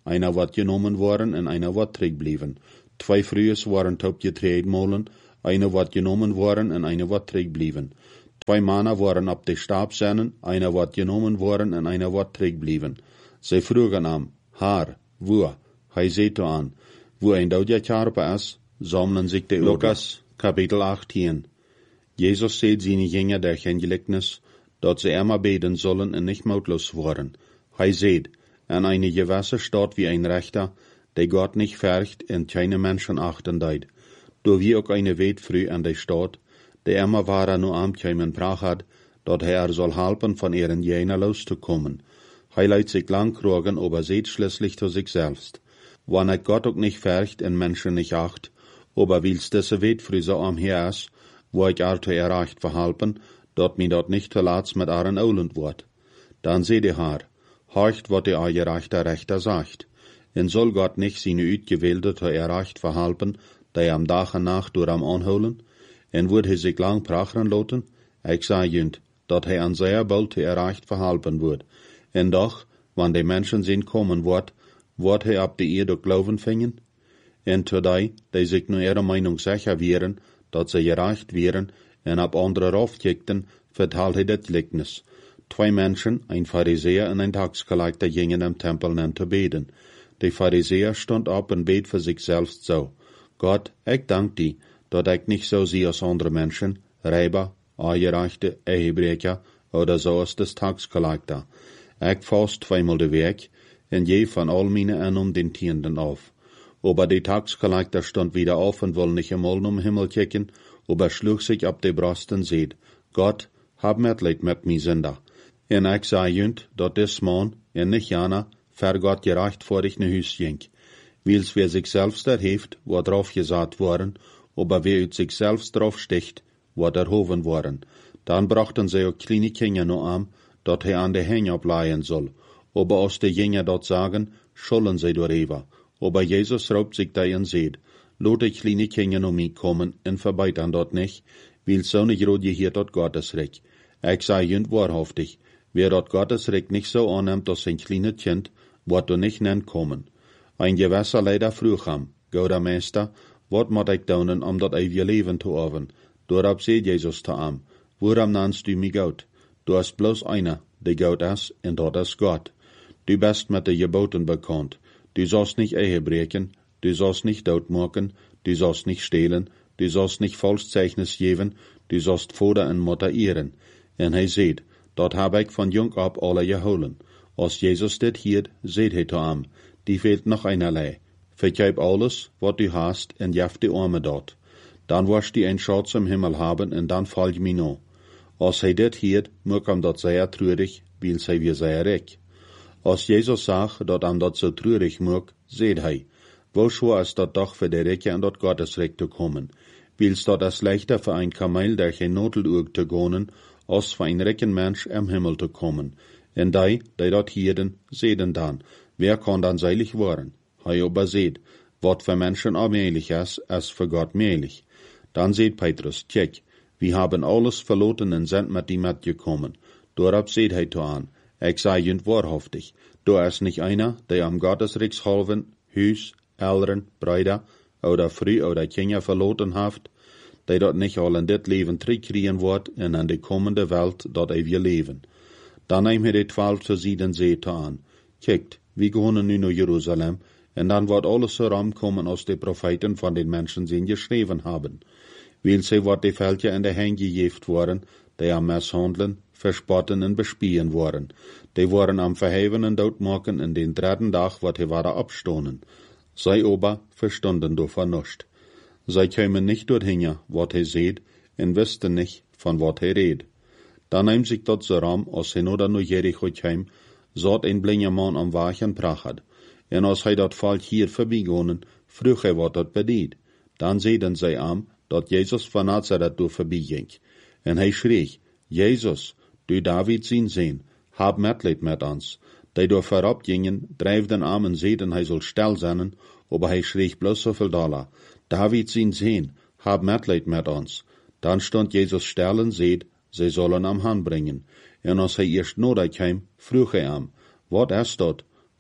einer wat genommen worden en einer wat terugblieven. 2 vrouwen waren op getreedmolen, einer wat genommen worden en einer wat terugblieven. 2 mannen waren op de stabzennen, einer wat genommen worden en einer wat terugblieven. Zij vroegen hem, Haar, wo? Hij zei toe aan, wo een doodje karpe is, sammeln zich de Lukas, kapitel 18. Jesus zei zijn Jünger der Gelijkenis, dat ze immer beten sollen en nicht mautlos worden. Hij zei, en eine Gewässer staat wie ein Rechter, der Gott nicht färcht en keine Menschen achten deid. Do wie ook eine weet früh an der Stadt, der immer wahrer nur amtjeimen brach hat, dat hij soll helpen von ihren Jener loszukommen. Hij leidt sich lang krogen, aber seht schließlich zu sich selbst. Wann er Gott ook nicht färcht en Menschen nicht acht, aber wils diese weet früh so amher is, wo ich zu erreicht verhalpen, dat mi dat nicht te laats mit aren Olend wordt. Dan seht ihr haar, horcht wat der gerechter Rechter sagt. En soll Gott nicht seine Uitgewählte zu erreicht verhalpen, die am Tag en Nacht door am anholen, en wordt hij sich lang prachen loten? Ik zei junt, dat hij an sehr bald zu erreicht verhalpen wordt. En doch, wann die Menschen sind kommen wordt hij ab die Eerde glauben fingen? En todai, die sich nur ihrer Meinung sicher wären, dat sie gereicht wären, en ab andere raufkickten, vertelt hij dit Gleichnis. 2 Menschen, ein Pharisäer en ein Taxgelegter, gingen im Tempel an te beten. Der Pharisäer stond op en bet für sich selbst so, Gott, ich dank dir, dat ich nicht so sehe als andere Menschen, Räuber, Angereichte, Ehebrecher oder so als das Taxgelegter. Ich fast 2-mal de Weg, en je von all meine den Tienden auf. Aber der Taxgelegter stond wieder auf und wollte nicht einmal um Himmel kicken, aber schlug sich ab de Brust und seht, Gott, hab Mitleid mit mi Sünder. En ich sah jünt, dat des Mann, en nicht jana, ver Gott gerecht vor ich ne Hüs ging. Wils wer sich selbst erheeft, wo drauf gesagt worden, aber wer ut sich selbst drauf sticht, wo erhoven worden. Dann brachten sie auch kleine Kinder no an, dat hij an de Hänge ableihen soll. Aber aus de Jünger dort sagen, schollen sie door Eva. Aber Jesus raubt sich da und seht, lot die kleine Kinder no mi kommen, en verbeitern dort nicht, wils so nicht rot je hier dort Gottesrecht. Ich sei jünd wahrhaftig, wer dort Gottesrecht nicht so annimmt als ein kleines Kind, wird du nicht nennt kommen. Ein Gewässer leider früh ham, gouder Meister, wat moet ik doen om dat eeuwige leven te hebben? Doorop zei Jesus te hem, waarom nennst du mich Gott? Du hast bloß einer, der Gott ist, und dat ist Gott. Du bist mit den Geboten bekannt. Du sollst nicht Ehe brechen, du sollst nicht doodmaken, du sollst nicht stehlen, du sollst nicht Falschzeugnis geben, du sollst Vater und Mutter ehren. En hij seht, dat heb ik van jong ab alle geholen. Als Jesus dit hiert, seht hij te hem, die fehlt noch einerlei. Vergib alles, wat du hast, en jef die Arme dort. Dan wirst du ein Schatz im Himmel haben, en dan fall mir no. Als hij dit hiert, moet hem dat sehr treurig, weil hij weer sehr reich. Als Jesus sagt, dat hem dat so treurig moet, seht hij, wo schwer ist dat doch für die Reiche an dat Gottesrecht zu kommen. Wils dat es leichter für ein Kamel, der geen Noteluhr zu gehen, als für ein reichen Mensch im Himmel zu kommen. En die dat hierden, sehen dann, wer kann dann seilig worden? Hij aber seht, wat für Menschen allmählich ist für Gott mählich. Dann seht Petrus, tjek, wir haben alles verloren und sind mit ihm mitgekommen. Dorab seht hij to an, ich sei jünd wahrhaftig, du ist nicht einer, der am Gottesrechtshalven, Hüs, Eltern, Brüder oder Früh oder Kinder verloren haft, der dort nicht all in dit Leben zurückkriegen wird und an die kommende Welt dort wir leben. Dann nehm hij die 12 zu sieden seht an, kijkt, wir gehen nu nach Jerusalem, und dann wird alles herankommen, aus den Propheten von den Menschen sind geschrieben haben. Weil sie wird die Völker in der Hände gegeben worden, die am misshandeln, verspotten und bespielen worden. Die waren am Verheben und Todmachen in den 3. Tag, wat sie waren abstonen. Sie aber verstanden davon nicht. Sie kämen nicht dorthin, wat hij seht, und wüssten nicht, von wat hij redt. Dann nahm sich dort so ram, als hij nur nach Jericho kam, zat ein blinder Mann am Wachen prachat. En als hij dat Volk hier voorbijgonen, vroeg hij wat dat bedient. Dan zeiden zij am, dat Jezus van Nazareth door voorbijging. En hij schreef, Jezus, du David zijn Zoon, hab Mitleid met ons. Die door voorop gingen, drijfden am en zeiden hij zal stil zijn, aber hij schreef bloß zoveel dollar. David zijn Zoon, hab Mitleid met ons. Dan stond Jezus stil en zeid, zij zullen am Hand bringen. En als hij eerst nodig kwam, vroeg hij am, wat is dat?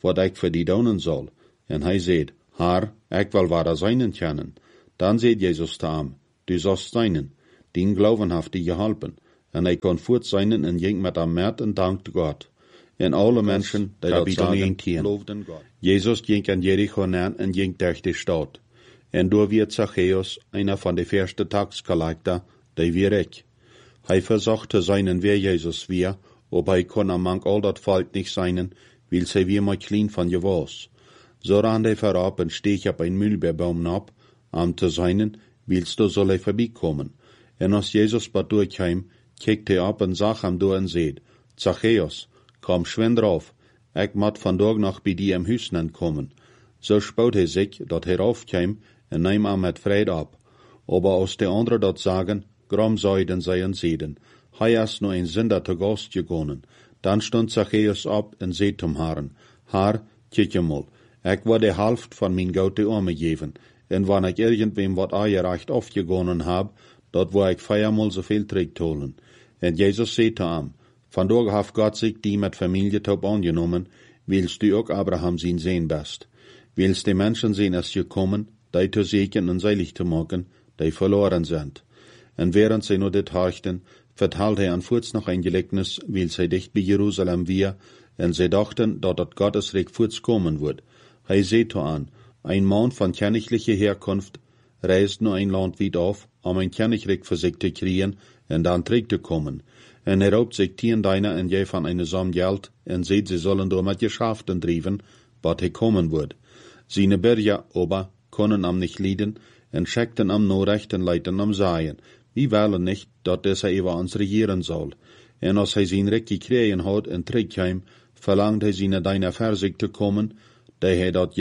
wat ik voor die doen zal. En hij zei, Haar, ik wil waar zijnen kennen. Dan zei Jezus te hem, du sollst zijnen, den Glauben heeft die geholpen. En hij kon voort zijnen en ging met hem met en dankte God. En alle mensen, die dat zagen, geloofden God. Jezus ging aan Jericho na en ging durch die stad. En door werd Zacchaeus, einer van de eerste taxcollector, die weer ik. Hij verzochte seinen weer Jezus weer, ob hij kon among al dat volk niet zijn, wil zij weer maar klein van je was. So ran hij voorop en steeg op een mulberbaum op, am te zijn, willst du soll hij voorbijkomen. En als Jezus bad durchkwam, kijkte hij op en zag hem door en zei, Zacchaeus, kom schwen drauf, ik moet vandaag nog bij die im huis komen. So spoot hij zich, dat hij raufkwam, en neem hem met vrede op. Aber als de anderen dat zagen, grom zeiden zij en zeiden, hij is nu een zinder te gast gegonnen. Dan stond Zacchaeus op en zei zum Herrn, Herr, kijk je mal, ik wil de helft van mijn gouden arme geven, en wanneer ik irgendwem wat aangereicht afgegonnen heb, dat wil ik 4-mal zoveel terugholen. En Jezus zei te hem, vandaag heeft God zich die met familie top aangenomen, willst du ook Abraham zijn Sohn bist. Willst die Menschen sehen als gekommen, die te segnen en seilig te maken, die verloren sind. En während sie nur dit horchten, vertelde hij aan voorts nog een gelijkenis, weil zij dicht bij Jeruzalem weer, en zij dachten, dat het Gottesreich voorts komen wordt. Hij zei to aan, een man van königliche Herkunft reist nur ein Land weit auf, ein Königreich für sich zu kriegen und dann zurück zu kommen. En hij roopt zich 10 deiner en jij van eine Som Geld, en seht, sie sollen door met Geschäften drijven, wat hij komen wordt. Seine Bürger aber können am nicht leiden, en schickten am Norrecht en leiten am Sagen. Wir wollen nicht, dat er über uns regieren soll. En als hij zijn Recht gekregen hat en terugkwam, verlangt hij seine deiner verzig te komen, die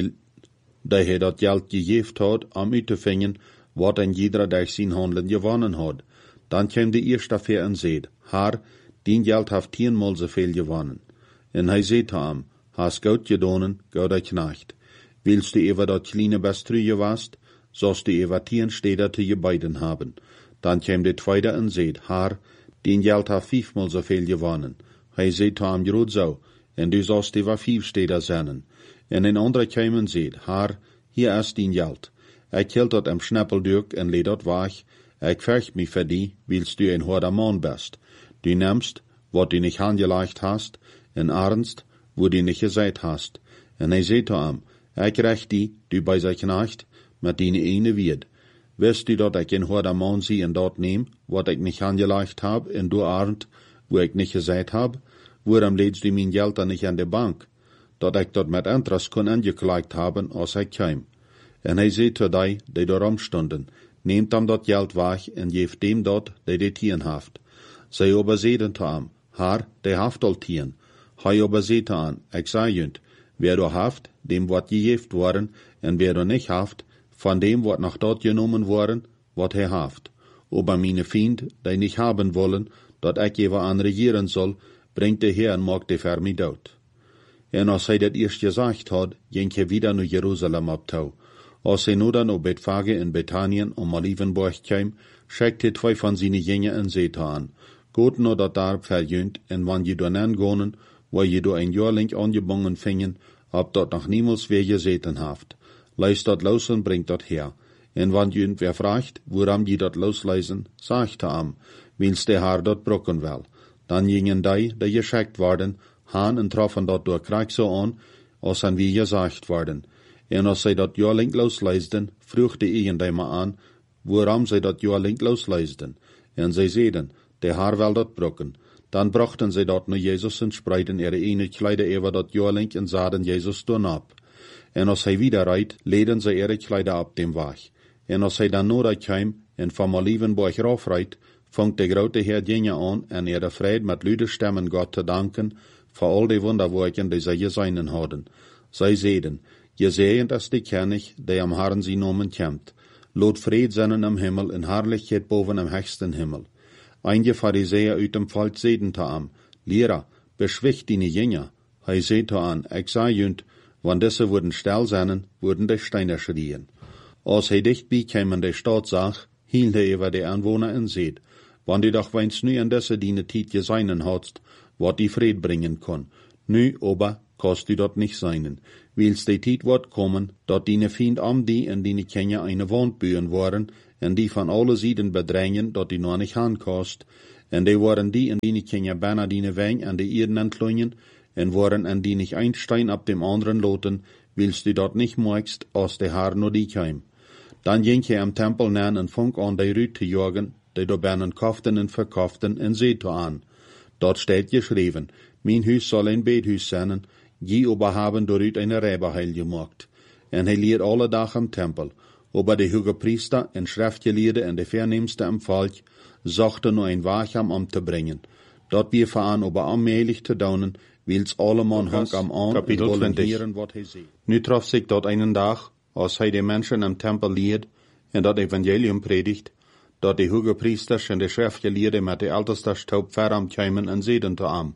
hij dat Geld gegeven had, om uit te vingen, wat een jeder durch zijn handelen gewonnen had. Dan kwam de eerste ver en zei, Herr, dien Geld heeft 10-mal zoveel gewonnen. En hij zei te hem, hast goed gedaan, goede knecht. Willst du über dat kleine Bestrüge wast, sollst du über 10 Städte te je beiden haben. Dan kwam de tweede en zei, Herr, dien Geld heeft 5-mal zoveel gewonnen. Hij zei te hem, goed zo, en du sollst über 5 Städte zijn. En een andere kwam en zei, Herr, hier is dien Geld. Ik hield dat am Schnappeldurk en leed dat weg. Ik vergt mich voor die, willst du een harder man bist. Du nimmst, wat du nicht angelegt hast, en ernst, wo du nicht gesagt hast. En hij zei te hem, ik recht die, du bij zijn knecht, met die ene wied. Wist du dat ik een harder man zie en dat neem, wat ik nicht angelegt heb, en du arnt, wo ik nicht gesagt heb, waarom leedst du mijn geld dan nicht aan de bank? Dat ik dat met interest kon aangeklaagd hebben als ik kwam. En hij zei te die daarom stonden, neemt hem dat geld weg en geeft dem dat, die dit tien heeft. Zij aber zeiden te hem, Herr, die heeft al 10. Hij aber zei te hem, ik zei junt, wer du heeft, dem wat gegeven worden, en wer du nicht heeft, van dem wat nach dort genomen worden, wat hij heeft. Aber meine Vriend, die nicht haben wollen, dat ik even aan regieren zal, brengt de Heer en maakt de ver mij dood. En als hij dat eerst gezegd had, ging hij wieder naar Jeruzalem op toe. Als hij nu dan op Bethphage in Bethanien om Olivenborg kwam, schickte 2 van zijn jingen en zei aan, goed nou dat daar verjunt, en wanneer je dan aangonen, waar je door een jaar lang aangebongen vingen, ob dat nog niemals weer gezeten heeft. Leis dat los en brengt dat her. En wanneer je wer vraagt, waarom je dat losleisen, sagt hem, wils de haar dat brokken wel. Dan gingen die geschickt worden, haan en troffen dat door krijg zo aan, als aan wie gezegd worden. En als zij dat jaarling losleisden, vroeg de eigenaar aan, waarom zij dat jaarling losleisden. En zij zeiden, de haar wel dat brokken. Dan brachten zij dat naar Jezus en spreiden ene kleider over dat jaarling en zaden Jezus toen op. En als hij wieder rijdt, leden zij kleider op dem weg. En als hij dan nodig kwam en van Olivenborg raufrijdt, vangt de grote Heer dingen aan en de vrede met luide stemmen God te danken, voor al die wonderwerken die zij gezien hadden. Zij zeiden, gezegend is de König, die am Herrn zijn namen komt. Laat vrede zijn am Himmel en herrlichkeit boven am höchsten Himmel. Einige Pharisäer uit dem Volk zeiden te hem, Lehrer, beschwicht die Jünger. Hij zei te aan, ik zei junt, wann diese würden still sein, würden die Steine schrien. Als hij dichtbij kwam in de stad zag, hield hij über de Anwohner en zei, wann du doch weinst nu an diese die Tijd gezien hadst, wat die Fried bringen kon. Nu, aber, kannst du dort nicht sein, weil's die Tijd wird kommen, dat deine Fiend am die en die Kenia eine Wand bühen waren, en die van alle Seiten bedrängen, dat die noch nicht hankast, en die waren die en die Kenia bijna die Wein an die Erden entlungen, en waren en die nicht ein Stein ab dem anderen loten, weil's du dort nicht magst, als de Haar nur die keim. Dann ging je am Tempel nähen en funk an die Rüt zu jagen, die da binnen kauften en verkauften en seeto an. Dort steht geschrieben, mein Hus soll ein Bethuis sein, je aber haben dort eine Räberheil gemacht. En hij leert alle Tag am Tempel, aber die hoge Priester en Schriftgelehrte en de Vernimmste am Volk zochten nur ein Wacham am te bringen. Dort wir fahren aber allmählich te daunen, weil's alle man hang am an und wollen hören, wat hij sieht. Nu trof sich dort einen Tag, als hij de Menschen am Tempel leert en dat Evangelium predigt, dat de hoge Priesters en de Schriftgelehrte met de älteste Staub veram kämen en zeden te am.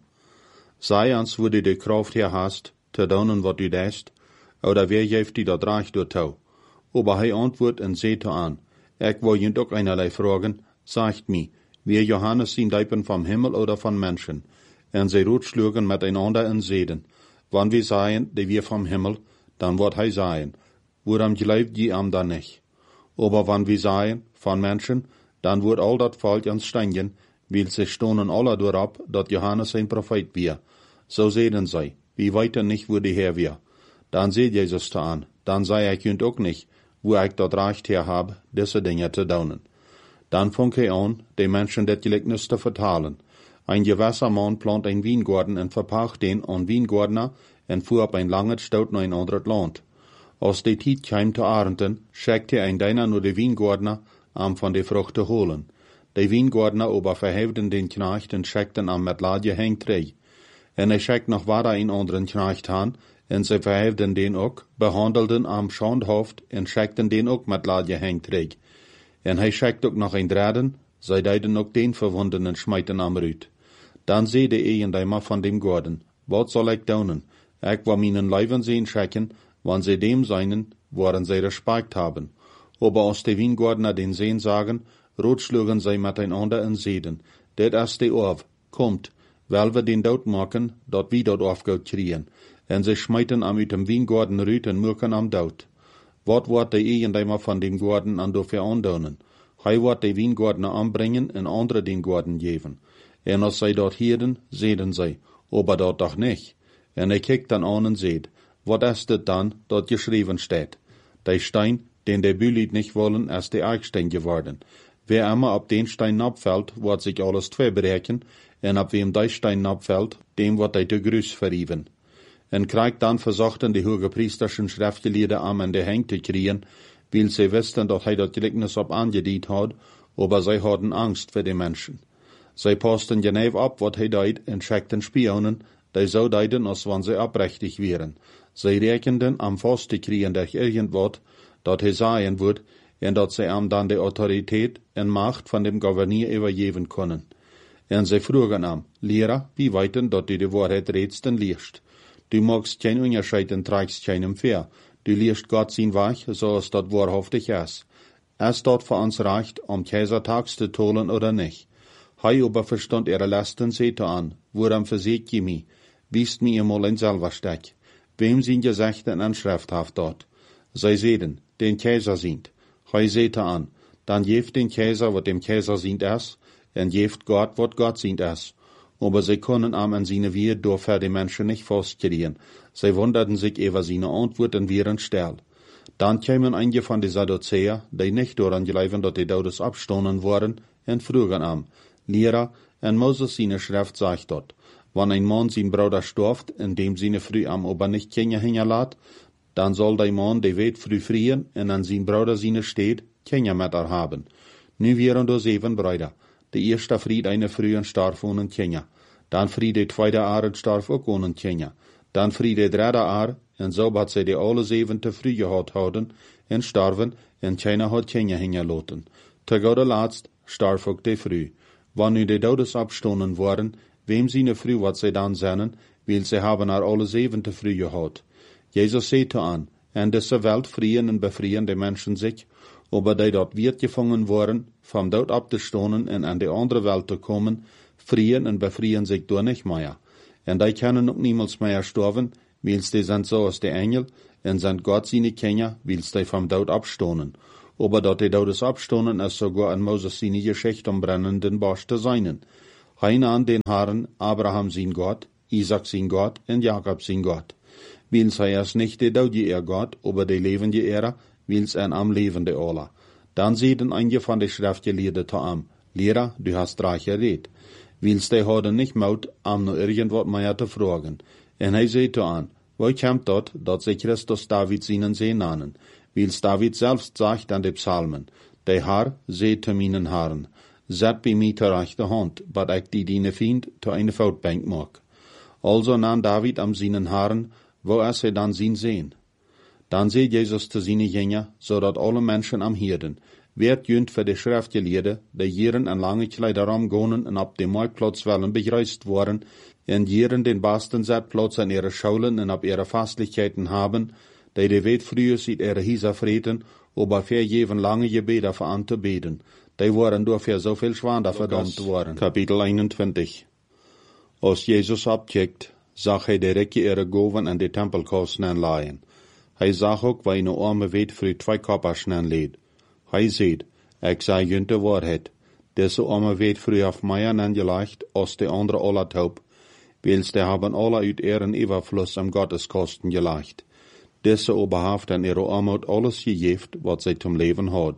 Sei ans, wo du de Kraft her hast, te daunen wat du deist, oder wer geeft die dat reich door tau. Aber hij antwoordt en zet an, ik wil je ook einerlei vragen, sagt mi, wer Johannes zien dijpen vom Himmel oder von Menschen, en zij rotschlugen miteinander en zeden, wann wir seien, die wir vom Himmel, dann wird hij seien, woran glaubt je am dan nicht. Aber wann wir seien, von Menschen, dann wird all dat Volk ans Steingen, weil sie stonen alle durab, dat Johannes ein Prophet wir. So sehen sie, wie weiter nicht, wo die Herr wir. Dann seht Jesus da an, dann sei ich jünd auch nicht, wo ich dort Recht her hab, diese Dinge zu daunen. Dann fang ich an, die Menschen das Gleichnis zu vertalen. Ein gewisser Mann plant ein Weingarten und verpacht den an Weingärtner und fuhr ab ein langes Staut nach ein anderes Land. Als die Tijd kam zu ernten, schickte ein deiner nur die Weingärtner am von der Frucht holen. Die Weingärtner aber verheften den Knecht und schickten am mit Ladje Hängtrei. En hij schickt noch weiter einen anderen Knecht an, en sie verheften den auch, behandelten am Schandhaft und schickten den auch mit Ladje Hängtrei. En hij schickt auch noch ein Dritten, sie deiden auch den Verwundenen schmeiten am Rüt. Dann seide Eigendeimer von dem Garten, wat soll ich daunen? Ich war meinen Leiben sehen schicken, wann sie dem seinen, woran sie Respekt haben. Aber aus de Weingärtner den Sehen sagen, rotschlugen sie miteinander in Seden. Det ist die Orf, kommt, weil wir den Dort machen, dort wie dort aufgeht kriegen. En sie schmeiten am mit dem Weingarten Rüt und mürken am Dort. Wat wird der Eigendeimer von dem Garten an dafür andaunen? Hij wird die Weingärtner anbringen und andere den Garten geben. En als sie dort hielden, sehen sie, aber dort doch nicht. En er kijkt dann an und seht, wat ist das dann, dort geschrieben steht? Der Stein, den der Bühlied nicht wollen, ist der Eichstein geworden. Wer immer ab den Stein abfällt, wird sich alles verbrechen, und ab wem der Stein abfällt, dem wird der Grüß verrieben. En kriegt dann versuchten die hogepriesterschen Schriftgelehrten an der Hänge zu kriegen, weil sie wussten, dass er das Gleichnis ab angedient hat, aber sie hatten Angst für die Menschen. Sie passten genau ab, was er deut, und schickten Spionen, die so deuten, als wenn sie abrechtig wären. Sie rechneten am Fasten kriegen durch irgendwas, dat er sagen wird, und dat sie ihm dann die Autorität und Macht von dem Gouverneur übergeben können. Und sie frugen ihm, Lehrer, wie weiten, dat du die Wahrheit redst und liest. Du magst kein Unterscheid und trägst keinem Fair. Du liest Gott sein Weg, so als dat wahrhaftig ist. Es dort für uns reicht, Kaisertags zu tolen oder nicht. Hei aber verstand ihre Lasten Sete an, woran versiegt je mi, wiest mi einmal ein selber Steck. Wem sind Gesechten an Schrifthaft dort? Sie sehen, den Kaiser sind. Hei Sete an, dann jeft den Kaiser, wat dem Kaiser sind es, und jeft Gott, wat Gott sind es. Aber sie können an seine Wehe durch die Menschen nicht festkriegen. Sie wunderten sich über seine Antworten wären still. Dann kämen einige von den Sadduzäer, die nicht daran glauben, dass die Todes abstoßen worden, und frugen an, Lehrer, en Moses seine Schrift sagt dort, wenn ein Mann sein Bruder stirbt, indem seine Früh am Ober nicht Kinder hinterlässt, dann soll der Mann die Welt früh frieren, und an sein Bruder seine steht, Kinder mit er haben. Nu wären da 7 Brüder. Der erste Fried eine Früh und starb ohne Kinder. Dann Fried der zweite Jahr und starb auch ohne Kinder. Dann Fried der dritte Jahr, und so hat sie die alle 7 früh gehabt haben, und starben, und keiner hat Kinder hinterlassen. Zu guter Letzt starb auch die Früh. Wann nu die Todes abstoßen worden, wem seine Früh wat sie dann sehnen, weil sie haben alle 7 früh gehabt. Jesus sagte an, in dieser Welt frieren und befrieren die Menschen sich, aber die dort wird gefangen worden, vom Tod abzustoßen und an die andere Welt zu kommen, frieren und befrieren sich durch nicht mehr. En die kunnen ook niemals meer sterven, wils die sind so als de Engel, en sind Gott seine Kinder, wils die vom Tod abstonen. Aber dat die Todes abstonen, ist sogar in Moses seine Geschichte am brennenden Busch zu seinen. Heine an den Herren, Abraham sein Gott, Isaac sein Gott, en Jakob sein Gott. Wils hij is nicht de dode Gott, aber de levende Ehre, wils en am levende Ola. Dann sieht einige von de Schriftgelehrten zu am, Lehrer, du hast reich geredet. Wils die hadden nicht Mut, am nur irgendwas mehr zu fragen. En hij zei an, wo kommt dort, dat sie Christus David seinen Sehn nannen? Wils David selbst sagt an de Psalmen, der Herr seht zu meinen Herren, zet bei mir zur rechte Hand, bat ich die deine Fiend zu eine Voetbank mag. Also nahm David am seinen Herren, wo er dann sin sehen. Dann seht Jesus zu seinen Jünger, so dat alle Menschen am Hirden, werd jünt für die Schriftgelehrten, die jeren en lange Kleider amgonen en ab dem Marktplatz wollen bereist worden, en jeren den besten Zeitplatz an ihre Schulen en ab ihre Fastlichkeiten haben, die weet früher sieht ihre Hisa freten, aber für jeden lange Gebete für an zu beten. Die waren dafür so viel Schwander verdammt worden. Kapitel 21. Als Jesus abcheckt, zag hij direct ihre Goven an die Tempelkosten anleihen. Hij zag ook waar een arme weet voor 2 koppers leed. Hij zei, ik zei junt de waarheid. Deze arme weet voor auf meer aangelegd als de andere alle taub, wils die haben alle uit ihren Überfluss am Gotteskosten gelegd. Deze oberhaft an ihre Armut alles gegeven wat zij zum Leben had.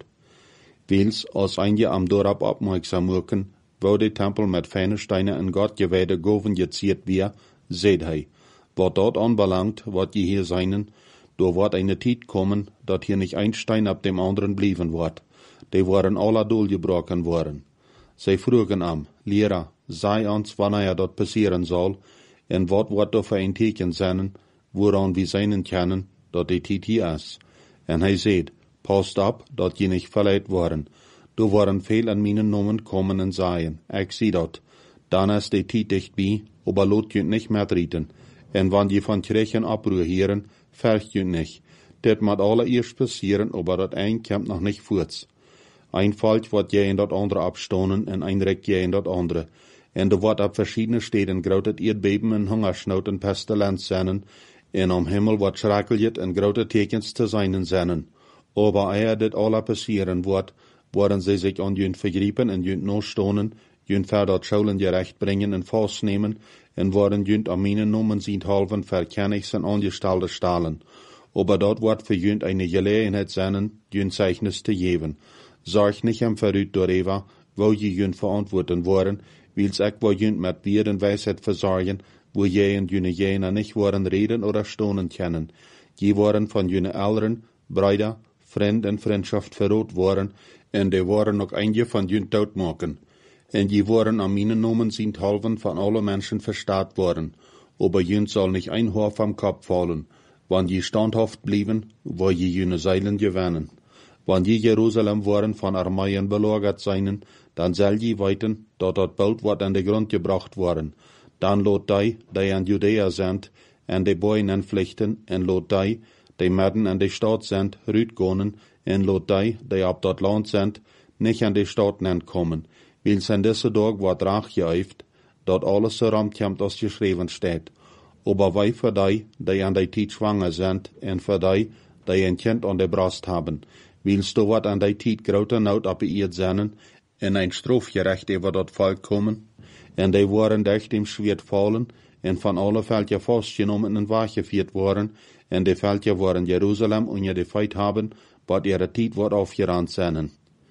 Wils als einige am Dorp opmerksam wirken, wo de Tempel met feine Steine en Gott geweide Goven geziert wie, seht hij, wat dort anbelangt, wat je hier seinen, da wird eine Tijd kommen, dat hier nicht ein Stein ab dem anderen blieben wird. Die waren alle durchgebrochen worden. Sie frugen am, Lehrer, sei uns, wann dort passieren soll, en wat wird da für ein Teken sein, woran wir seinen können, dat die Tijd hier ist. En hij seht, passt ab, dat je nicht verleiht worden. Du waren viel an meinen Namen kommen en seien, ich sieh dat. Dann ist die Tijd dicht bei, aber lot jünt nicht mehr treten. En wann je van Kirchen abruhieren, vergt jünt nicht. Dat moet allereerst passieren, aber dat ein kommt noch nicht voort. Ein Falsch wird je in dat andere abstonen en ein Reck je in dat andere. En er wordt ab verschiedene Städten groot Erdbeben en Hungersnood en Pestilenz zijn, en am Himmel wordt schrakkeljet en grote tekens te zijn zijn. Aber eer dit alle passieren wordt, worden sie sich an jünt vergriepen en jünt no stonen, jünt ver dat Schulen gerecht bringen en vastnemen, en worden jünt am meinen Nomen sind halven verkennigs en angestellte stalen. Aber dort wordt für jünt eine Gelegenheit sein, jünt Zeichnis te geven. Zorg nicht am verrüht door Eva, wo je jünt verantworten worden, wils ek wo jünt met Bier en Weisheit versorgen, wo je en jüne jener nicht worden reden oder stonen können. Je waren von jüne Eltern, Brüder, Freund en Freundschaft verrot worden, en die waren ook einige von jünt doodmaken. En je waren am meinen Nomen sind halven von alle Menschen verstaat worden, aber jünt soll nicht ein Haar vom Kopf fallen, wann je standhaft blieben, wo je jüne Seilen gewinnen. Wann je Jerusalem waren von Armeien belagert seien, dann soll je weiten, dat bald wordt an de Grund gebracht worden. Dan lot die an Judäa sind, en de Boyen en Pflichten, en lot die Mäden an de Stadt sind, rütgonen, en lot die ab dat Land sind, nicht an de Stadt kommen. Wils in deze dag wordt raag geëift, dat alles so ramtjamt als geschreven steht. Aber wij voor die an de tijd schwanger sind, en voor die een kind an de Brust haben. Wils du wat an de tijd grote nood op eerd zijn, en ein strafgerecht over dat volk komen, en die waren durch dem Schwert fallen, en van alle Völker vastgenomen en weggeführt worden, en die Völker waren Jerusalem ungedefeit haben, wat ihre tijd wordt aufgerannt zijn.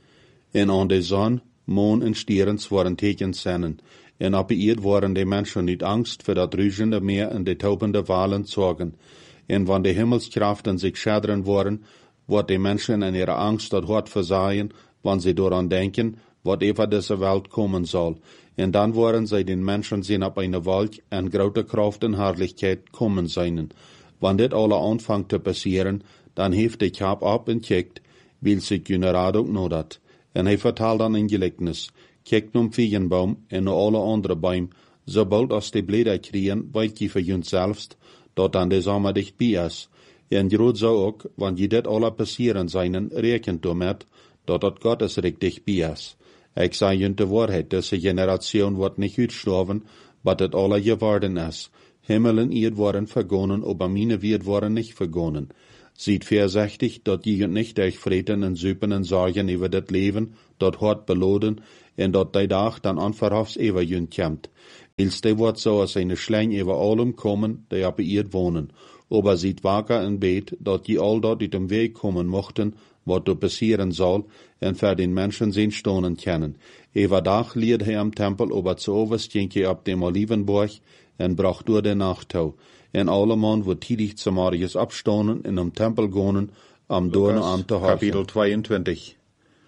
En an de zon, Mond en Sterens waren tekens zijn, en op eerd waren die Menschen niet angst voor dat ruisende Meer en de tobende Walen zorgen. En wann die Himmelskraften sich schädern worden, wordt die Menschen in ihre Angst dat hart verzaaien, wann sie daran denken, wat über diese Welt kommen soll. En dann worden sie den Menschen sehen op eine Welt en grote Kraft en Herrlichkeit kommen seinen. Wann dit alle anfangt te passieren, dann heeft de Kap ab en kijkt, wil sich jene Radung nodat. En hij vertaalt dan een gelijkenis. Kijkt nom Viegenbaum en no alle andere Bäume, sobald als die Blätter kriegen, weet je voor jent selbst, dat dan de zomer dicht bij is. En groot zou ook, wanneer je dit alle passieren zijn, rekent damit, dat Gottes Recht dicht bij is. Ik zei junt de waarheid, deze Generation wordt nicht uitsterven, wat het alle geworden is. Himmel en Erd worden vergonnen, aber meine wird worden nicht vergonnen. Seid voorzichtig, dat je nicht durch Freten en Süpen en Sorgen über das Leben, dat hart beloden, en dat die Dag dan onverhofs über junt komt. Wils die wordt so als eine Schlein über allem kommen, die op Erd wohnen. Aber seid wacker en bet, dat je all dort uit dem Weg kommen mochten, wat er passieren soll, en für den Menschen zijn stonen kennen. Über Dag leert hij am Tempel, aber zu overst ging hij op dem Olivenborg, en bracht door de nacht toe. En alleman wordt tidig zum Marius abstonen en am Tempel gonen, am Dorne an te houden. Kapitel 22.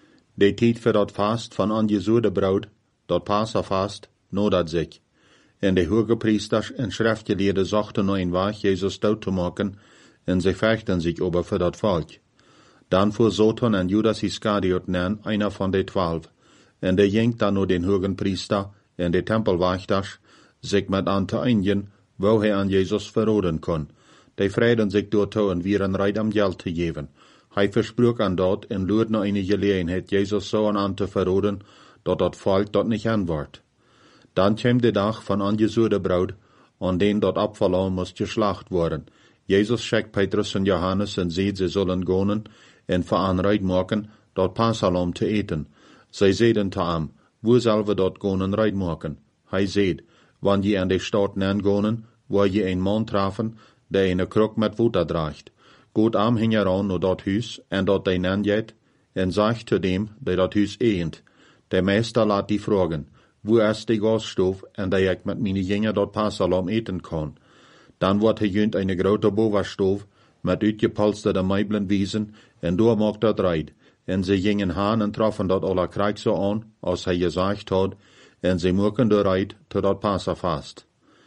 De tijd voor dat vast van angezoede brood, dat Passafast, nodat zich. En de hoge priesters en schriftgeleerden zochten naar een weg Jezus dood te maken, en ze vechten zich over voor dat volk. Dan voer Soton en Judas Iscariot nen, einer van de 12. En de ging dan naar den hogen priester en de tempelwachters, zich met aan te einigen, wo hij aan Jezus verroden kon. Die vreden zich door en wieren reit am geld te geven. Hij versprach aan dat en luurde naar een gelegenheid Jezus zo aan te verroden, dat volk dat niet antwoordt. Dan kwam de dag van angezoede brood, aan den dat Absalom moest geslacht worden. Jezus schickt Petrus en Johannes en zei ze zullen gonen en veranreid maken dat Passalom te eten. Zij zeiden te hem, wo zal we dat gonen reid maken? Hij zei, wanneer je aan de stad gonen, waar je een man trafen, die een kruk met water draagt. Goed am hing aan naar dat huis, en dat die nenjet, en zegt te dem, die dat huis eent. De meester laat die vragen, wo is de gasstoof, en dat ik met mijn jingen dat Passalom eten kan. Dan wordt hij junt een grote bovenstoof, met uitgepolsterde meubelen wiesen, en door maakt dat rijd. En ze gingen haan en troffen dat alle krijg zo aan, als hij gezegd had, en ze moeken de rijd tot dat Passafast.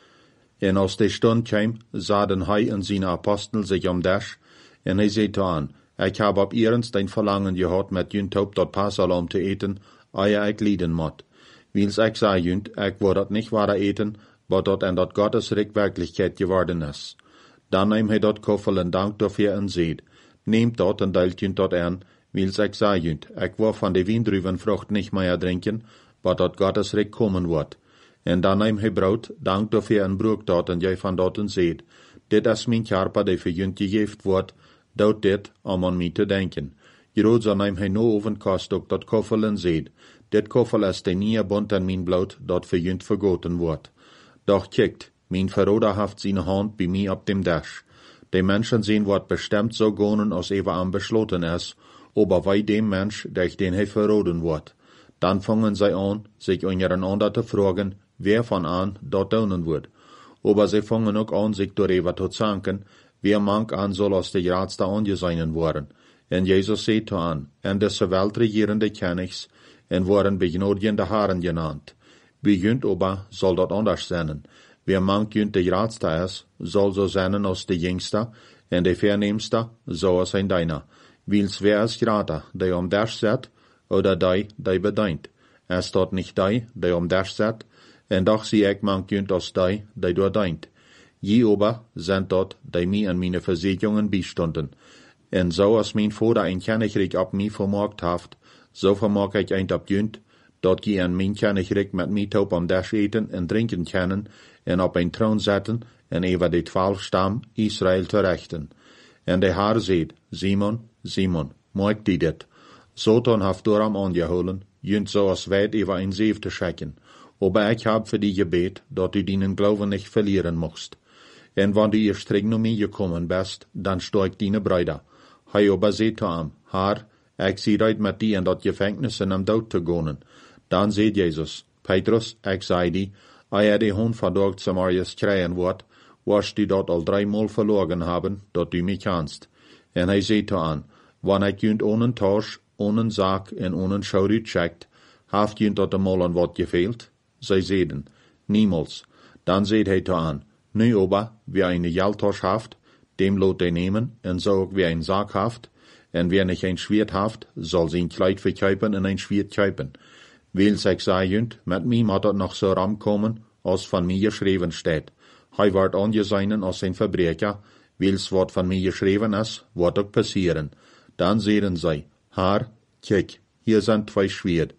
En als de stund kwam, zaten hij en zijn apostel zich om dash, en hij zei te aan, ik heb op eerens een verlangen gehad met junt op dat Passalom te eten, eer ik lijden moet. Wils ik zei junt, ik wil dat niet ware eten, wat dat en dat Gottesreich Wirklichkeit geworden is. Dan neemt hij dat koffel en dankt dafür en zeid, neemt dat en deelt junt dat aan, wils ik zei junt, ik wil van de wiendruivenvrucht niet meer drinken, wat dat Gottesreich komen wordt. En dan neemt hij brood, dankt dafür en broek dat en jij van dat en zeid, dit is mijn karper die voor junt gegeven wordt, dood dit om aan mij te denken. Groot zo neemt hij no ovenkost ook dat koffel en zeid, dit koffel is de nieuwe bond en mijn bloed dat voor junt vergoten wordt. Doch kijkt, mijn verroder heeft zijn hand bij mij op dem dash. De mensen zien wat bestemd zo gonen als even aan besloten is, aber wij dem Mensch, durch den hij verroden wordt. Dan vangen zij aan, zich ondereinander te vragen, wer van aan dat doen wordt. Aber zij vangen ook aan, zich door te zanken, wer mank aan zal als de grootste aangezeinen worden. En Jezus zei te aan, en deze weltregierende kennigs, en worden begnodigende haren genaamd. Bij junt aber zal dat anders zijn. Wer mank junt de grootste is, zal zo zijn als de jongste, en de verneemste, zoals zijn deiner. Wils wer is groter, die om dash zet, oder die bedient. Es dat nicht die om dash zet, en doch zie ik mank junt als die doordient. Je aber zijn dat, die mij en mijn verzekeringen bijstonden. En zo als mijn vader een kennigrik op mij vermaakt heeft, zo vermaak ik eind op junt, dat je en mijn kennigrik met mij top om dash eten en drinken kennen, en op een troon zetten, en even de 12 stam Israël te rechten. En de Heer zeid, Simon, Simon, maak die dit. Soton heeft door hem aangeholen, junt zoals wijd even een zeef te schikken. Aber ik heb voor die gebed, dat u dienen glauben niet verlieren mocht. En wanneer u streng naar mij gekommen best, dan steigt diene bruider. Hij aber zei te hem, Heer, ik zie uit met die en dat gevangenis en hem dood te gonen. Dan zei Jezus, Petrus, ik zei die, eer die hond verdorgt Samarias krijgen wordt, was die dat al 3 maal verloren hebben, dat u mij kanst. En hij zei te aan, wanneer ik junt ohne Tausch, ohne Zaak en ohne Schaurit checkt, haft junt dat eenmaal aan wat gefehlt? Zij zeiden, niemals. Dan zei hij te aan, nu aber, wie eine Geldtausch haft, dem lot hij nemen, en zo ook wie een Zaak haft, en wie nicht een Schwert haft, zal zijn Kleid verkuipen en een Schwert kuipen. Wils ik zei junt, met mij moet het nog zo ram komen, als van mij geschreven staat. Hij wordt aangezeinen als een verbreker, wils wat van mij geschreven is, wordt ook passieren. Dan zeiden zij, Heer, kijk, hier zijn 2 Schwert.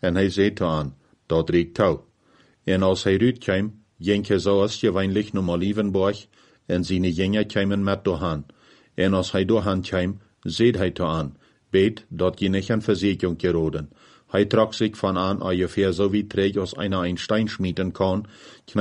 En hij zei aan, dat riekt touw. En als hij uitkwam, ging hij zoals gewöhnlich naar Olivenborg, en zijn jingen kwamen met doorhaan. En als hij doorhaan kwam, zei hij aan, bet, dat je niet aan Versicherung geroden. Hij trok zich van aan ungefähr so wie träg als einer ein Stein schmieden kann,